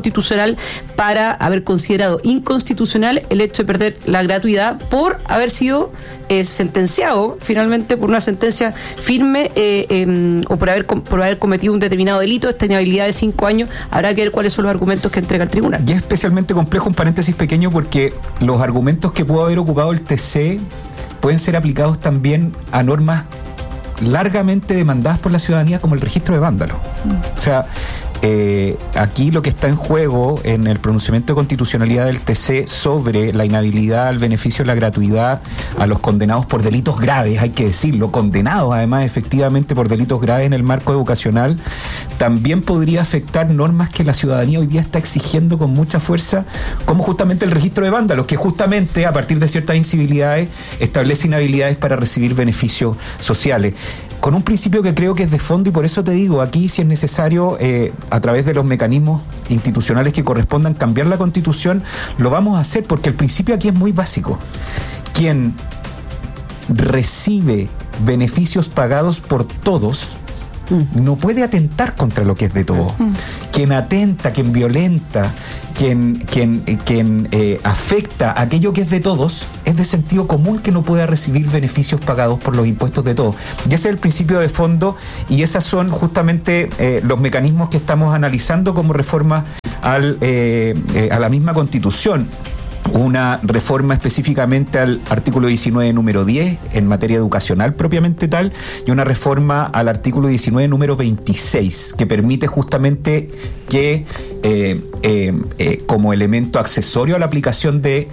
Constitucional para haber considerado inconstitucional el hecho de perder la gratuidad por haber sido sentenciado finalmente por una sentencia firme o por haber cometido un determinado delito. Esta inhabilidad de 5 años, habrá que ver cuáles son los argumentos que entrega el tribunal. Y es especialmente complejo, un paréntesis pequeño, porque los argumentos que pudo haber ocupado el TC pueden ser aplicados también a normas largamente demandadas por la ciudadanía, como el registro de vándalos. O sea, aquí lo que está en juego en el pronunciamiento de constitucionalidad del TC sobre la inhabilidad al beneficio de la gratuidad a los condenados por delitos graves, hay que decirlo, condenados además efectivamente por delitos graves en el marco educacional, también podría afectar normas que la ciudadanía hoy día está exigiendo con mucha fuerza, como justamente el registro de vándalos, que justamente a partir de ciertas incivilidades establece inhabilidades para recibir beneficios sociales, con un principio que creo que es de fondo. Y por eso te digo, aquí si es necesario, a través de los mecanismos institucionales que correspondan, cambiar la Constitución, lo vamos a hacer, porque el principio aquí es muy básico. Quien recibe beneficios pagados por todos no puede atentar contra lo que es de todos. Quien atenta, quien violenta, quien afecta aquello que es de todos, es de sentido común que no pueda recibir beneficios pagados por los impuestos de todos. Y ese es el principio de fondo, y esas son justamente los mecanismos que estamos analizando como reforma a la misma Constitución. Una reforma específicamente al artículo 19, número 10, en materia educacional propiamente tal, y una reforma al artículo 19, número 26, que permite justamente que como elemento accesorio a la aplicación de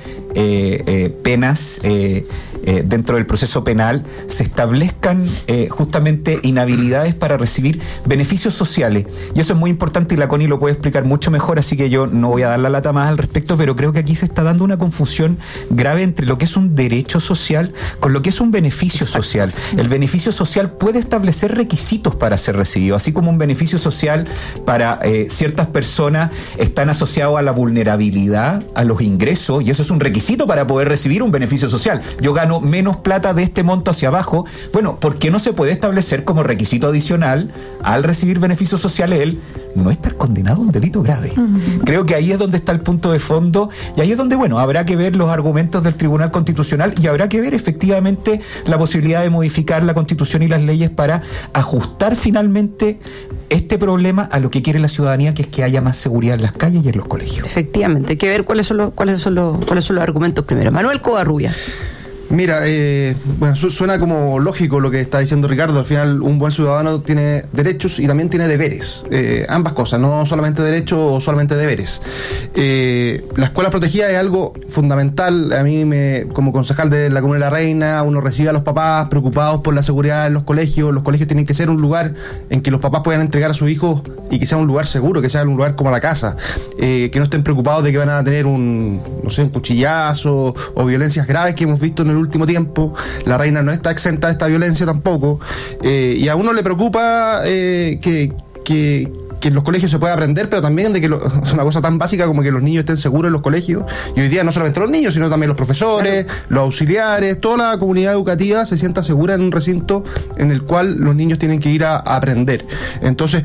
penas dentro del proceso penal se establezcan justamente inhabilidades para recibir beneficios sociales. Y eso es muy importante, y la Connie lo puede explicar mucho mejor, así que yo no voy a dar la lata más al respecto, pero creo que aquí se está dando una confusión grave entre lo que es un derecho social con lo que es un beneficio social. El beneficio social puede establecer requisitos para ser recibido, así como un beneficio social para ciertas personas están asociados a la vulnerabilidad, a los ingresos, y eso es un requisito para poder recibir un beneficio social. Yo gano menos plata de este monto hacia abajo. Bueno, ¿por qué no se puede establecer como requisito adicional al recibir beneficios sociales el no estar condenado a un delito grave? Creo que ahí es donde está el punto de fondo, y ahí es donde, bueno, habrá que ver los argumentos del Tribunal Constitucional, y habrá que ver efectivamente la posibilidad de modificar la Constitución y las leyes para ajustar finalmente este problema a lo que quiere la ciudadanía, que es que haya más seguridad en las calles y en los colegios. Efectivamente, hay que ver cuáles son los argumentos primero. Manuel Covarrubia. Mira, bueno, suena como lógico lo que está diciendo Ricardo. Al final, un buen ciudadano tiene derechos y también tiene deberes. Ambas cosas, no solamente derechos o solamente deberes. La escuela protegida es algo fundamental. A mí, como concejal de la Comuna de La Reina, uno recibe a los papás preocupados por la seguridad en los colegios. Los colegios tienen que ser un lugar en que los papás puedan entregar a sus hijos y que sea un lugar seguro, que sea un lugar como la casa. Que no estén preocupados de que van a tener un cuchillazo o violencias graves que hemos visto en el último tiempo. La Reina no está exenta de esta violencia tampoco, y a uno le preocupa que en los colegios se pueda aprender, pero también de que es una cosa tan básica como que los niños estén seguros en los colegios. Y hoy día no solamente los niños, sino también los profesores, los auxiliares, toda la comunidad educativa se sienta segura en un recinto en el cual los niños tienen que ir a aprender. Entonces,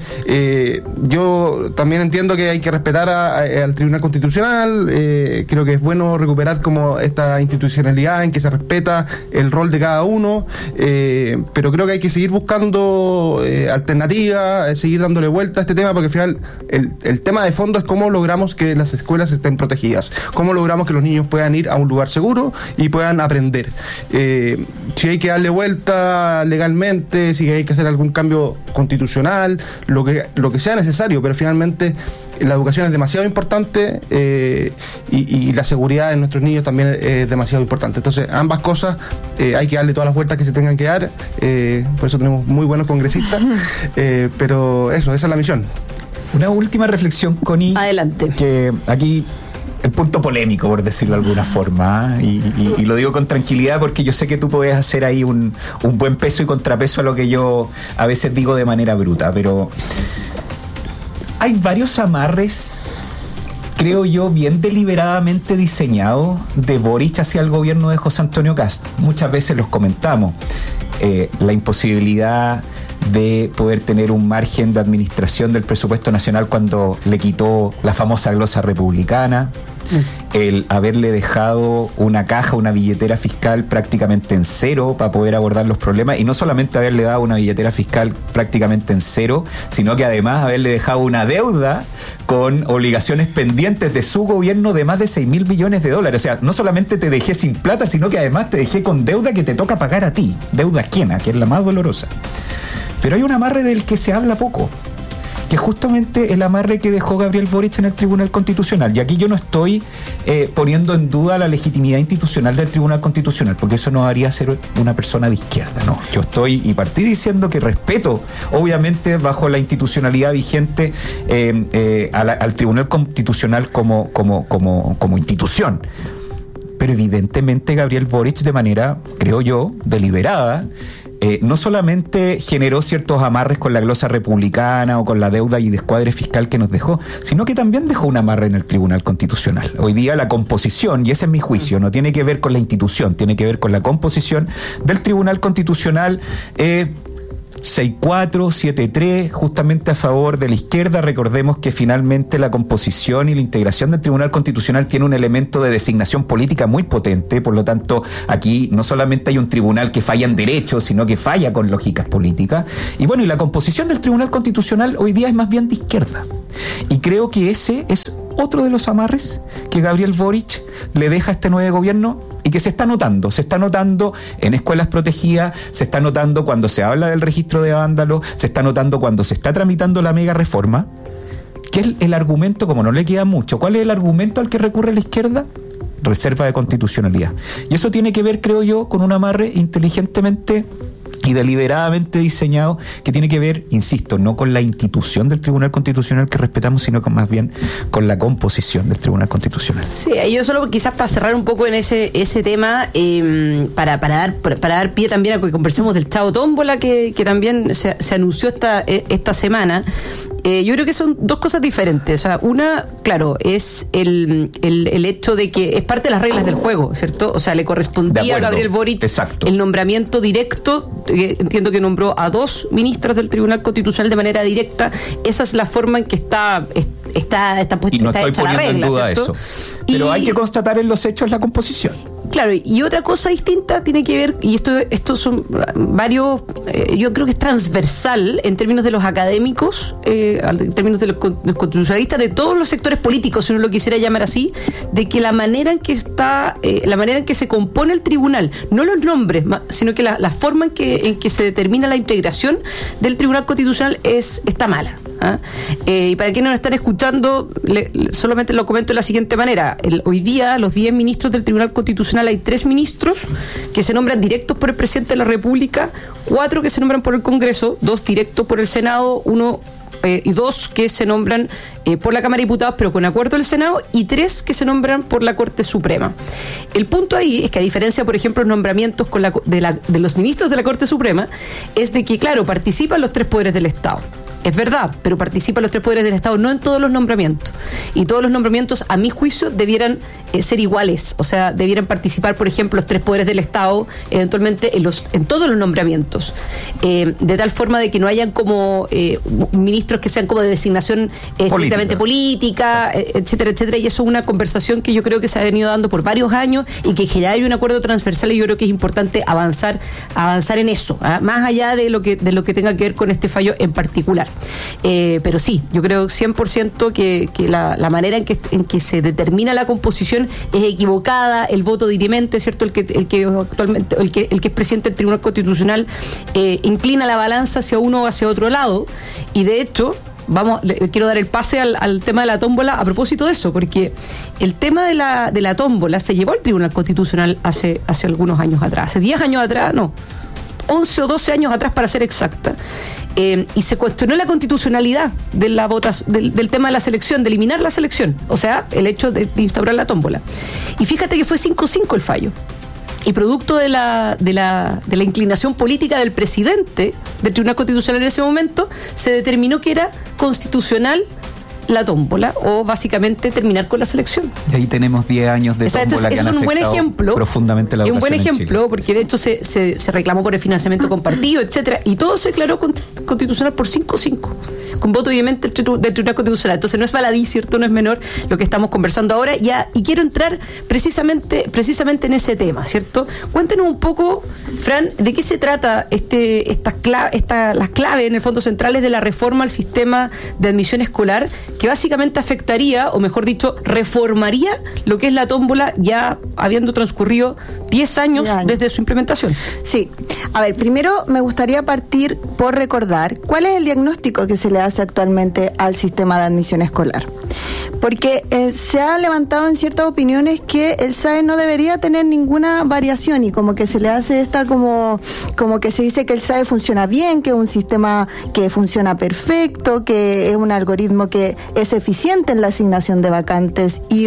yo también entiendo que hay que respetar al Tribunal Constitucional. Creo que es bueno recuperar como esta institucionalidad en que se respeta el rol de cada uno, pero creo que hay que seguir buscando alternativas, seguir dándole vuelta a este tema, porque al final el tema de fondo es cómo logramos que las escuelas estén protegidas, cómo logramos que los niños puedan ir a un lugar seguro y puedan aprender. Si hay que darle vuelta legalmente, si hay que hacer algún cambio constitucional, lo que sea necesario, pero finalmente la educación es demasiado importante, y la seguridad de nuestros niños también es demasiado importante. Entonces, ambas cosas hay que darle todas las vueltas que se tengan que dar. Por eso tenemos muy buenos congresistas, pero esa es la misión. Una última reflexión, Connie. Adelante. Que aquí el punto polémico, por decirlo de alguna forma, y lo digo con tranquilidad porque yo sé que tú puedes hacer ahí un buen peso y contrapeso a lo que yo a veces digo de manera bruta, pero hay varios amarres, creo yo, bien deliberadamente diseñados de Boric hacia el gobierno de José Antonio Kast. Muchas veces los comentamos. La imposibilidad de poder tener un margen de administración del presupuesto nacional cuando le quitó la famosa glosa republicana, el haberle dejado una caja, una billetera fiscal prácticamente en cero para poder abordar los problemas, y no solamente haberle dado una billetera fiscal prácticamente en cero, sino que además haberle dejado una deuda con obligaciones pendientes de su gobierno de más de 6.000 millones de dólares. O sea, no solamente te dejé sin plata, sino que además te dejé con deuda que te toca pagar a ti, deuda ajena, que es la más dolorosa. Pero hay un amarre del que se habla poco, que es justamente el amarre que dejó Gabriel Boric en el Tribunal Constitucional. Y aquí yo no estoy poniendo en duda la legitimidad institucional del Tribunal Constitucional, porque eso no haría ser una persona de izquierda, no. Yo estoy y partí diciendo que respeto, obviamente, bajo la institucionalidad vigente, al Tribunal Constitucional como institución. Pero evidentemente Gabriel Boric, de manera, creo yo, deliberada, no solamente generó ciertos amarres con la glosa republicana o con la deuda y descuadre fiscal que nos dejó, sino que también dejó un amarre en el Tribunal Constitucional. Hoy día la composición, y ese es mi juicio, no tiene que ver con la institución, tiene que ver con la composición del Tribunal Constitucional. 6-4, 7-3, justamente a favor de la izquierda. Recordemos que finalmente la composición y la integración del Tribunal Constitucional tiene un elemento de designación política muy potente, por lo tanto aquí no solamente hay un tribunal que falla en derecho, sino que falla con lógicas políticas. Y bueno, y la composición del Tribunal Constitucional hoy día es más bien de izquierda. Y creo que ese es otro de los amarres que Gabriel Boric le deja a este nuevo gobierno y que se está notando en escuelas protegidas, se está notando cuando se habla del registro de vándalos, se está notando cuando se está tramitando la mega reforma, que es el argumento, como no le queda mucho. ¿Cuál es el argumento al que recurre la izquierda? Reserva de constitucionalidad. Y eso tiene que ver, creo yo, con un amarre inteligentemente y deliberadamente diseñado, que tiene que ver, insisto, no con la institución del Tribunal Constitucional que respetamos, sino con más bien con la composición del Tribunal Constitucional. Sí, yo solo quizás para cerrar un poco en ese tema, para dar pie también a que conversemos del Chavo Tómbola, que también se anunció esta semana. Yo creo que son dos cosas diferentes. O sea, una, claro, es el hecho de que es parte de las reglas del juego, ¿cierto? O sea, le correspondía a Gabriel Boric el nombramiento directo. Entiendo que nombró a 2 ministros del Tribunal Constitucional de manera directa. Esa es la forma en que está puesta, y no está estoy hecha la poniendo regla, en duda ¿cierto? eso. Pero hay que constatar en los hechos la composición. Claro, y otra cosa distinta tiene que ver, y esto son varios, yo creo que es transversal en términos de los académicos, en términos de los constitucionalistas, de todos los sectores políticos, si uno lo quisiera llamar así, de que la manera en que se compone el tribunal, no los nombres, sino que la forma en que se determina la integración del Tribunal Constitucional está mala. Y para quienes nos están escuchando, solamente lo comento de la siguiente manera. Hoy día, los 10 ministros del Tribunal Constitucional, hay 3 ministros que se nombran directos por el presidente de la República, 4 que se nombran por el Congreso, 2 directos por el Senado, 1 y 2 que se nombran por la Cámara de Diputados, pero con acuerdo del Senado, y 3 que se nombran por la Corte Suprema. El punto ahí es que, a diferencia, por ejemplo, los nombramientos de los ministros de la Corte Suprema, es de que, claro, participan los 3 poderes del Estado. Es verdad, pero participan los 3 poderes del Estado, no en todos los nombramientos. Y todos los nombramientos, a mi juicio, debieran ser iguales. O sea, debieran participar, por ejemplo, los 3 poderes del Estado, eventualmente en todos los nombramientos. De tal forma de que no hayan como ministros que sean como de designación estrictamente política, etcétera, etcétera. Y eso es una conversación que yo creo que se ha venido dando por varios años y que ya hay un acuerdo transversal, y yo creo que es importante avanzar en eso, más allá de lo que tenga que ver con este fallo en particular. Pero sí, yo creo 100% que la manera en que se determina la composición es equivocada. El voto dirimente, ¿cierto? El que actualmente el que es presidente del Tribunal Constitucional inclina la balanza hacia uno o hacia otro lado, y de hecho quiero dar el pase al tema de la tómbola a propósito de eso, porque el tema de la tómbola se llevó al Tribunal Constitucional hace algunos años atrás, hace 10 años atrás, no, 11 o 12 años atrás para ser exacta, y se cuestionó la constitucionalidad del tema de la selección, de eliminar la selección, o sea, el hecho de instaurar la tómbola. Y fíjate que fue 5-5 el fallo. Y producto de la inclinación política del presidente del Tribunal Constitucional en ese momento, se determinó que era constitucional la tómbola o básicamente terminar con la selección. Y ahí tenemos 10 años de tómbola que han afectado buen ejemplo, profundamente la educación. Es un buen en ejemplo Chile. porque de hecho se reclamó por el financiamiento compartido, etcétera, y todo se declaró constitucional por 5-5, con voto obviamente del Tribunal Constitucional. Entonces no es baladí, ¿cierto? No es menor lo que estamos conversando ahora ya, y quiero entrar precisamente en ese tema, ¿cierto? Cuéntenos un poco, Fran, de qué se trata las claves en el fondo centrales de la reforma al sistema de admisión escolar, que básicamente afectaría, o mejor dicho, reformaría lo que es la tómbola ya habiendo transcurrido 10 años desde su implementación. Sí. A ver, primero me gustaría partir por recordar cuál es el diagnóstico que se le hace actualmente al sistema de admisión escolar. Porque se ha levantado en ciertas opiniones que el SAE no debería tener ninguna variación, y como que se le hace esta como que se dice que el SAE funciona bien, que es un sistema que funciona perfecto, que es un algoritmo que es eficiente en la asignación de vacantes y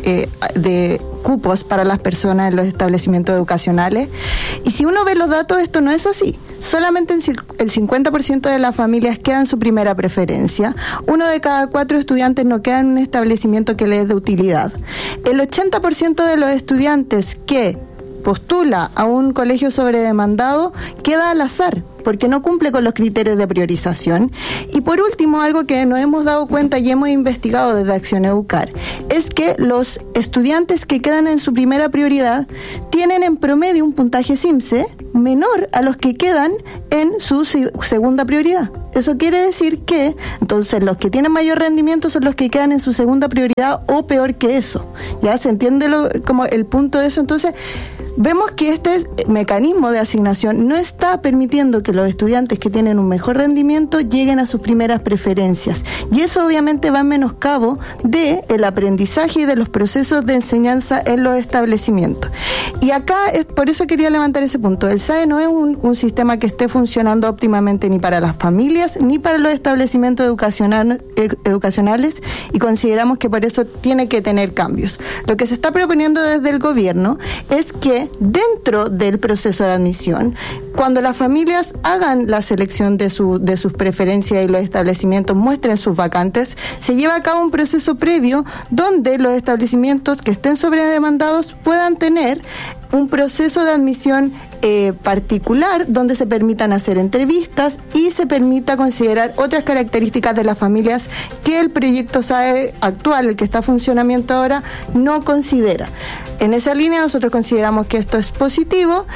de cupos para las personas en los establecimientos educacionales. Y si uno ve los datos, esto no es así. Solamente el 50% de las familias queda en su primera preferencia. 1 de cada 4 estudiantes no queda en un establecimiento que les es de utilidad. El 80% de los estudiantes que postula a un colegio sobredemandado queda al azar, porque no cumple con los criterios de priorización. Y por último, algo que nos hemos dado cuenta y hemos investigado desde Acción Educar, es que los estudiantes que quedan en su primera prioridad tienen en promedio un puntaje CIMSE menor a los que quedan en su segunda prioridad. Eso quiere decir que, entonces, los que tienen mayor rendimiento son los que quedan en su segunda prioridad o peor que eso. ¿Ya se entiende como el punto de eso? Entonces, vemos que este mecanismo de asignación no está permitiendo que los estudiantes que tienen un mejor rendimiento lleguen a sus primeras preferencias. Y eso obviamente va en menoscabo del aprendizaje y de los procesos de enseñanza en los establecimientos. Y acá, por eso quería levantar ese punto. El SAE no es un sistema que esté funcionando óptimamente ni para las familias ni para los establecimientos educacionales, y consideramos que por eso tiene que tener cambios. Lo que se está proponiendo desde el gobierno es que dentro del proceso de admisión, cuando las familias hagan la selección de sus preferencias y los establecimientos muestren sus vacantes, se lleva a cabo un proceso previo donde los establecimientos que estén sobredemandados puedan tener un proceso de admisión particular, donde se permitan hacer entrevistas y se permita considerar otras características de las familias que el proyecto SAE actual, el que está en funcionamiento ahora, no considera. En esa línea nosotros consideramos que esto es positivo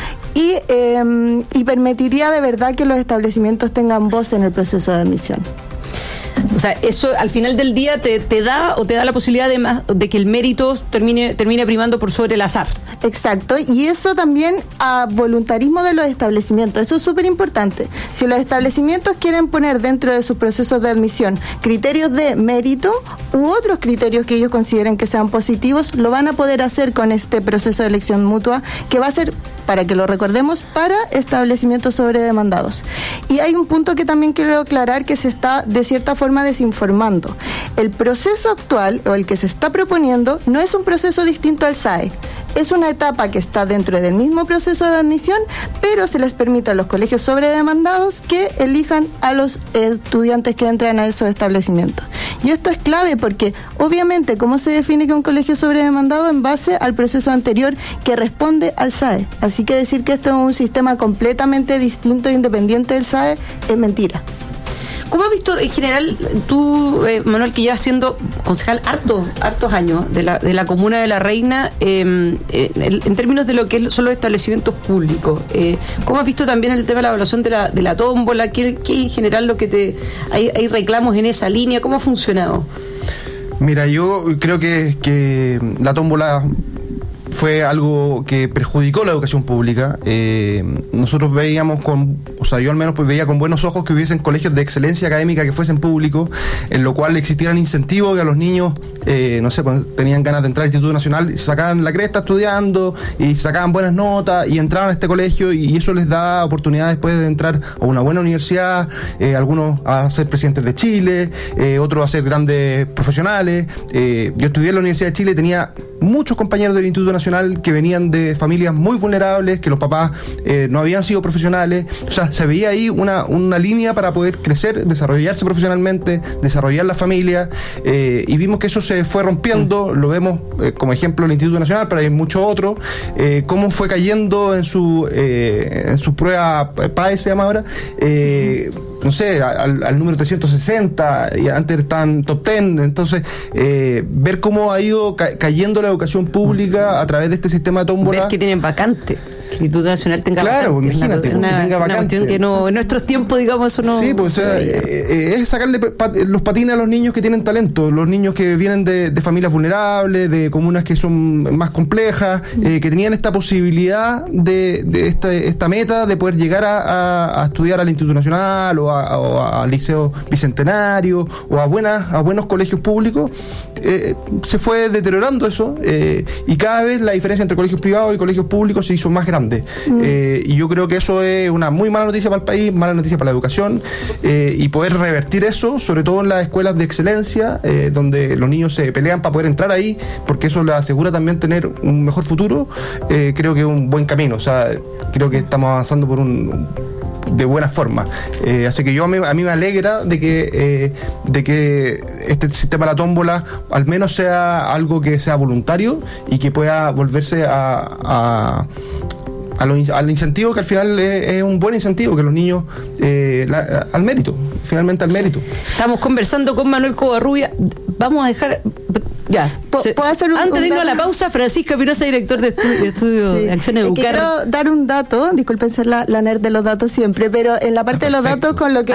y permitiría de verdad que los establecimientos tengan voz en el proceso de admisión. O sea, eso al final del día te da la posibilidad de que el mérito termine primando por sobre el azar. Exacto, y eso también a voluntarismo de los establecimientos, eso es súper importante. Si los establecimientos quieren poner dentro de sus procesos de admisión criterios de mérito u otros criterios que ellos consideren que sean positivos, lo van a poder hacer con este proceso de elección mutua, que va a ser, para que lo recordemos, para establecimientos sobredemandados. Y hay un punto que también quiero aclarar, que se está de cierta forma desinformando. El proceso actual, o el que se está proponiendo, no es un proceso distinto al SAE. Es una etapa que está dentro del mismo proceso de admisión, pero se les permite a los colegios sobredemandados que elijan a los estudiantes que entran a esos establecimientos. Y esto es clave porque, obviamente, ¿cómo se define que un colegio es sobredemandado? En base al proceso anterior que responde al SAE. Así que decir que esto es un sistema completamente distinto e independiente del SAE es mentira. ¿Cómo has visto en general tú, Manuel, que llevas siendo concejal hartos años de la comuna de La Reina, en términos de lo que son los establecimientos públicos? ¿Cómo has visto también el tema de la evaluación de la tómbola? ¿Qué en general lo que hay reclamos en esa línea? ¿Cómo ha funcionado? Mira, yo creo que la tómbola fue algo que perjudicó la educación pública. Nosotros veíamos yo al menos pues veía con buenos ojos que hubiesen colegios de excelencia académica que fuesen públicos, en lo cual existieran incentivos que a los niños, pues, tenían ganas de entrar al Instituto Nacional, se sacaban la cresta estudiando y sacaban buenas notas y entraban a este colegio, y eso les da oportunidad después de entrar a una buena universidad, algunos a ser presidentes de Chile, otros a ser grandes profesionales. Yo estudié en la Universidad de Chile, tenía muchos compañeros del Instituto Nacional Nacional que venían de familias muy vulnerables, que los papás no habían sido profesionales. O sea, se veía ahí una línea para poder crecer, desarrollarse profesionalmente, desarrollar la familia, y vimos que eso se fue rompiendo. Lo vemos como ejemplo el Instituto Nacional, pero hay muchos otros, cómo fue cayendo en su prueba PAE, se llama ahora, no sé, al número 360, y antes estaban top 10. Entonces, ver cómo ha ido cayendo la educación pública a través de este sistema de tómbola. Ver que tienen vacante. Que el Instituto Nacional tenga claro, vacante. Imagínate, que tenga vacante. Cuestión que no, en nuestros tiempos, digamos, eso no. Sí, pues es sacarle los patines a los niños que tienen talento, los niños que vienen de familias vulnerables, de comunas que son más complejas, que tenían esta posibilidad de esta meta de poder llegar a estudiar al Instituto Nacional o al Liceo Bicentenario o a buenos colegios públicos. Se fue deteriorando eso, y cada vez la diferencia entre colegios privados y colegios públicos se hizo más grande. Y yo creo que eso es una muy mala noticia para el país, mala noticia para la educación, y poder revertir eso, sobre todo en las escuelas de excelencia, donde los niños se pelean para poder entrar ahí, porque eso les asegura también tener un mejor futuro. Creo que es un buen camino. O sea, creo que estamos avanzando de buena forma. Así que a mí me alegra de que este sistema de la tómbola al menos sea algo que sea voluntario y que pueda volverse al incentivo, que al final es un buen incentivo, que los niños al mérito, finalmente al mérito. Estamos conversando con Manuel Covarrubias. Vamos a dejar ya. ¿Puedo hacer antes de irnos a la pausa, Francisca Pinoza, director de estudio de Acción Educar. Quiero dar un dato, disculpen ser la nerd de los datos siempre, pero en la parte de los datos, con lo que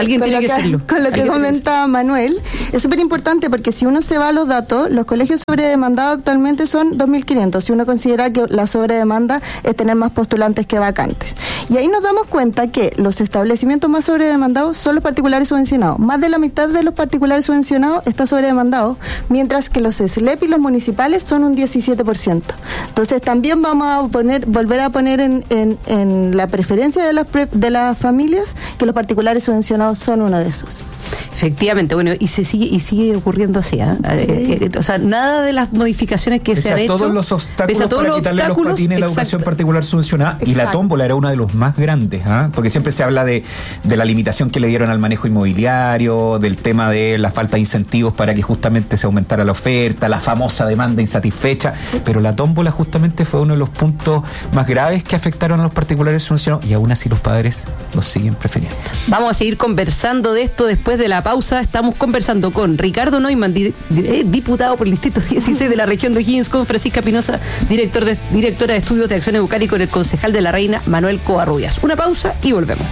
comenta Manuel, es súper importante, porque si uno se va a los datos, los colegios sobredemandados actualmente son 2.500, si uno considera que la sobredemanda es tener más postulantes que vacantes. Y ahí nos damos cuenta que los establecimientos más sobredemandados son los particulares subvencionados. Más de la mitad de los particulares subvencionados está sobredemandado, mientras que los SLEP y los municipales son un 17%. Entonces también vamos a volver a poner en la preferencia de las familias que los particulares subvencionados son uno de esos. Efectivamente, bueno, y sigue ocurriendo así, ¿eh? O sea, nada de las modificaciones que se han hecho, todos los obstáculos para quitarle los patines a la educación particular subvencionada, y la tómbola era uno de los más grandes, porque siempre se habla de la limitación que le dieron al manejo inmobiliario, del tema de la falta de incentivos para que justamente se aumentara la oferta, la famosa demanda insatisfecha, pero la tómbola justamente fue uno de los puntos más graves que afectaron a los particulares subvencionados, y aún así los padres los siguen prefiriendo. Vamos a seguir conversando de esto después de la pausa. Estamos conversando con Ricardo Neumann, diputado por el Distrito 16 de la región de O'Higgins, con Francisca Pinoza, directora de Estudios de Acción Educar, y con el concejal de La Reina, Manuel Covarrubias. Una pausa y volvemos.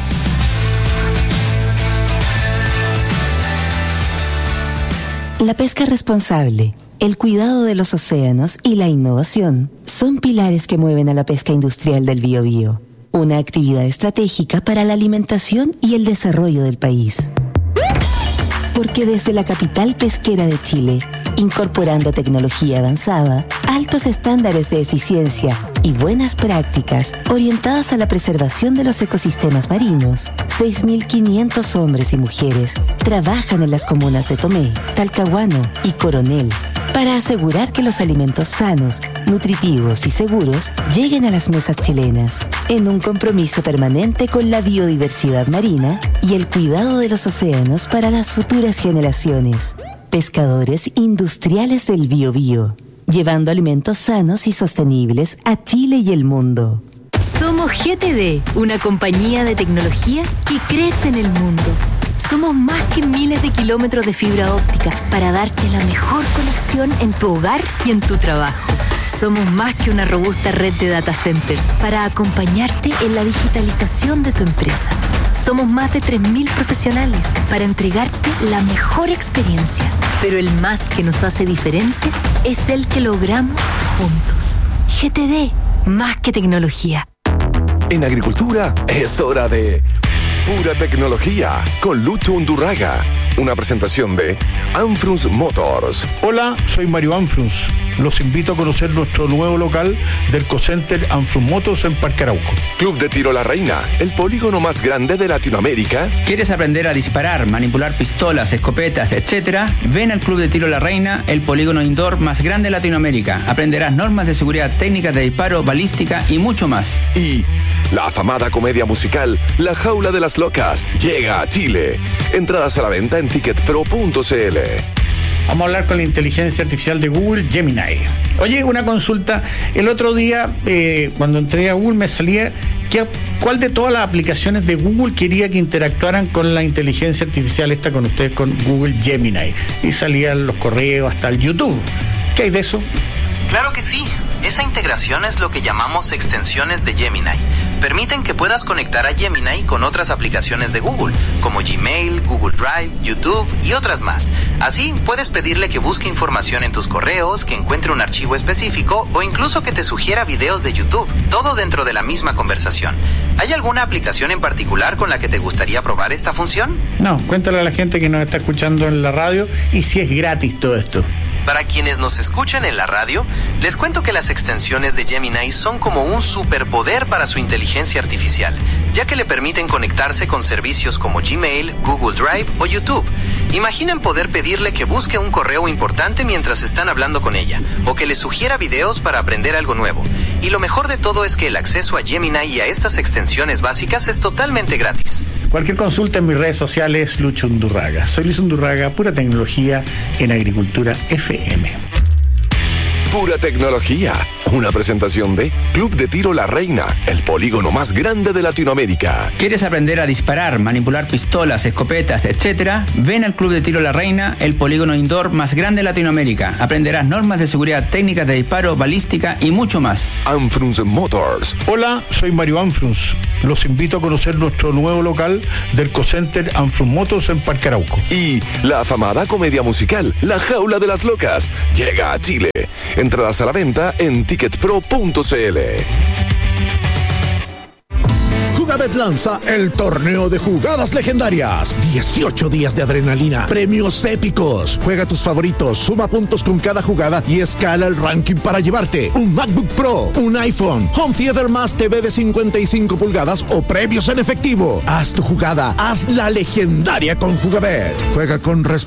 La pesca responsable, el cuidado de los océanos y la innovación son pilares que mueven a la pesca industrial del Biobío, una actividad estratégica para la alimentación y el desarrollo del país. Porque desde la capital pesquera de Chile, incorporando tecnología avanzada, altos estándares de eficiencia y buenas prácticas orientadas a la preservación de los ecosistemas marinos, 6.500 hombres y mujeres trabajan en las comunas de Tomé, Talcahuano y Coronel para asegurar que los alimentos sanos, nutritivos y seguros lleguen a las mesas chilenas, en un compromiso permanente con la biodiversidad marina y el cuidado de los océanos para las futuras generaciones. Pescadores industriales del Biobío, llevando alimentos sanos y sostenibles a Chile y el mundo. Somos GTD, una compañía de tecnología que crece en el mundo. Somos más que miles de kilómetros de fibra óptica para darte la mejor conexión en tu hogar y en tu trabajo. Somos más que una robusta red de data centers para acompañarte en la digitalización de tu empresa. Somos más de 3.000 profesionales para entregarte la mejor experiencia. Pero el más que nos hace diferentes es el que logramos juntos. GTD, más que tecnología. En agricultura es hora de Pura Tecnología con Lucho Undurraga. Una presentación de Anfrunz Motors. Hola, soy Mario Anfrunz. Los invito a conocer nuestro nuevo local del Cocenter Anfrun Motors en Parque Arauco. Club de Tiro La Reina, el polígono más grande de Latinoamérica. ¿Quieres aprender a disparar, manipular pistolas, escopetas, etcétera? Ven al Club de Tiro La Reina, el polígono indoor más grande de Latinoamérica. Aprenderás normas de seguridad, técnicas de disparo, balística y mucho más. Y la afamada comedia musical La Jaula de las Locas llega a Chile. Entradas a la venta en ticketpro.cl. Vamos a hablar con la inteligencia artificial de Google, Gemini. Oye, una consulta. El otro día, cuando entré a Google, me salía cuál de todas las aplicaciones de Google quería que interactuaran con la inteligencia artificial esta con ustedes, con Google Gemini. Y salían los correos, hasta el YouTube. ¿Qué hay de eso? Claro que sí. Esa integración es lo que llamamos extensiones de Gemini. Permiten que puedas conectar a Gemini con otras aplicaciones de Google, como Gmail, Google Drive, YouTube y otras más. Así, puedes pedirle que busque información en tus correos, que encuentre un archivo específico o incluso que te sugiera videos de YouTube, todo dentro de la misma conversación. ¿Hay alguna aplicación en particular con la que te gustaría probar esta función? No, cuéntale a la gente que nos está escuchando en la radio y si es gratis todo esto. Para quienes nos escuchan en la radio, les cuento que las extensiones de Gemini son como un superpoder para su inteligencia artificial, ya que le permiten conectarse con servicios como Gmail, Google Drive o YouTube. Imaginen poder pedirle que busque un correo importante mientras están hablando con ella, o que le sugiera videos para aprender algo nuevo. Y lo mejor de todo es que el acceso a Gemini y a estas extensiones básicas es totalmente gratis. Cualquier consulta en mis redes sociales, Lucho Undurraga. Soy Luis Undurraga, pura tecnología en Agricultura FM. Pura tecnología. Una presentación de Club de Tiro La Reina, el polígono más grande de Latinoamérica. ¿Quieres aprender a disparar, manipular pistolas, escopetas, etcétera? Ven al Club de Tiro La Reina, el polígono indoor más grande de Latinoamérica. Aprenderás normas de seguridad, técnicas de disparo, balística y mucho más. Anfrun Motors. Hola, soy Mario Anfrun. Los invito a conocer nuestro nuevo local del Cocenter Anfrun Motors en Parque Arauco. Y la afamada comedia musical La Jaula de las Locas llega a Chile. Entradas a la venta en ticketpro.cl. Jugabet lanza el torneo de jugadas legendarias. 18 días de adrenalina, premios épicos. Juega tus favoritos, suma puntos con cada jugada y escala el ranking para llevarte un MacBook Pro, un iPhone, Home Theater más TV de 55 pulgadas o premios en efectivo. Haz tu jugada, haz la legendaria con Jugabet. Juega con responsabilidad.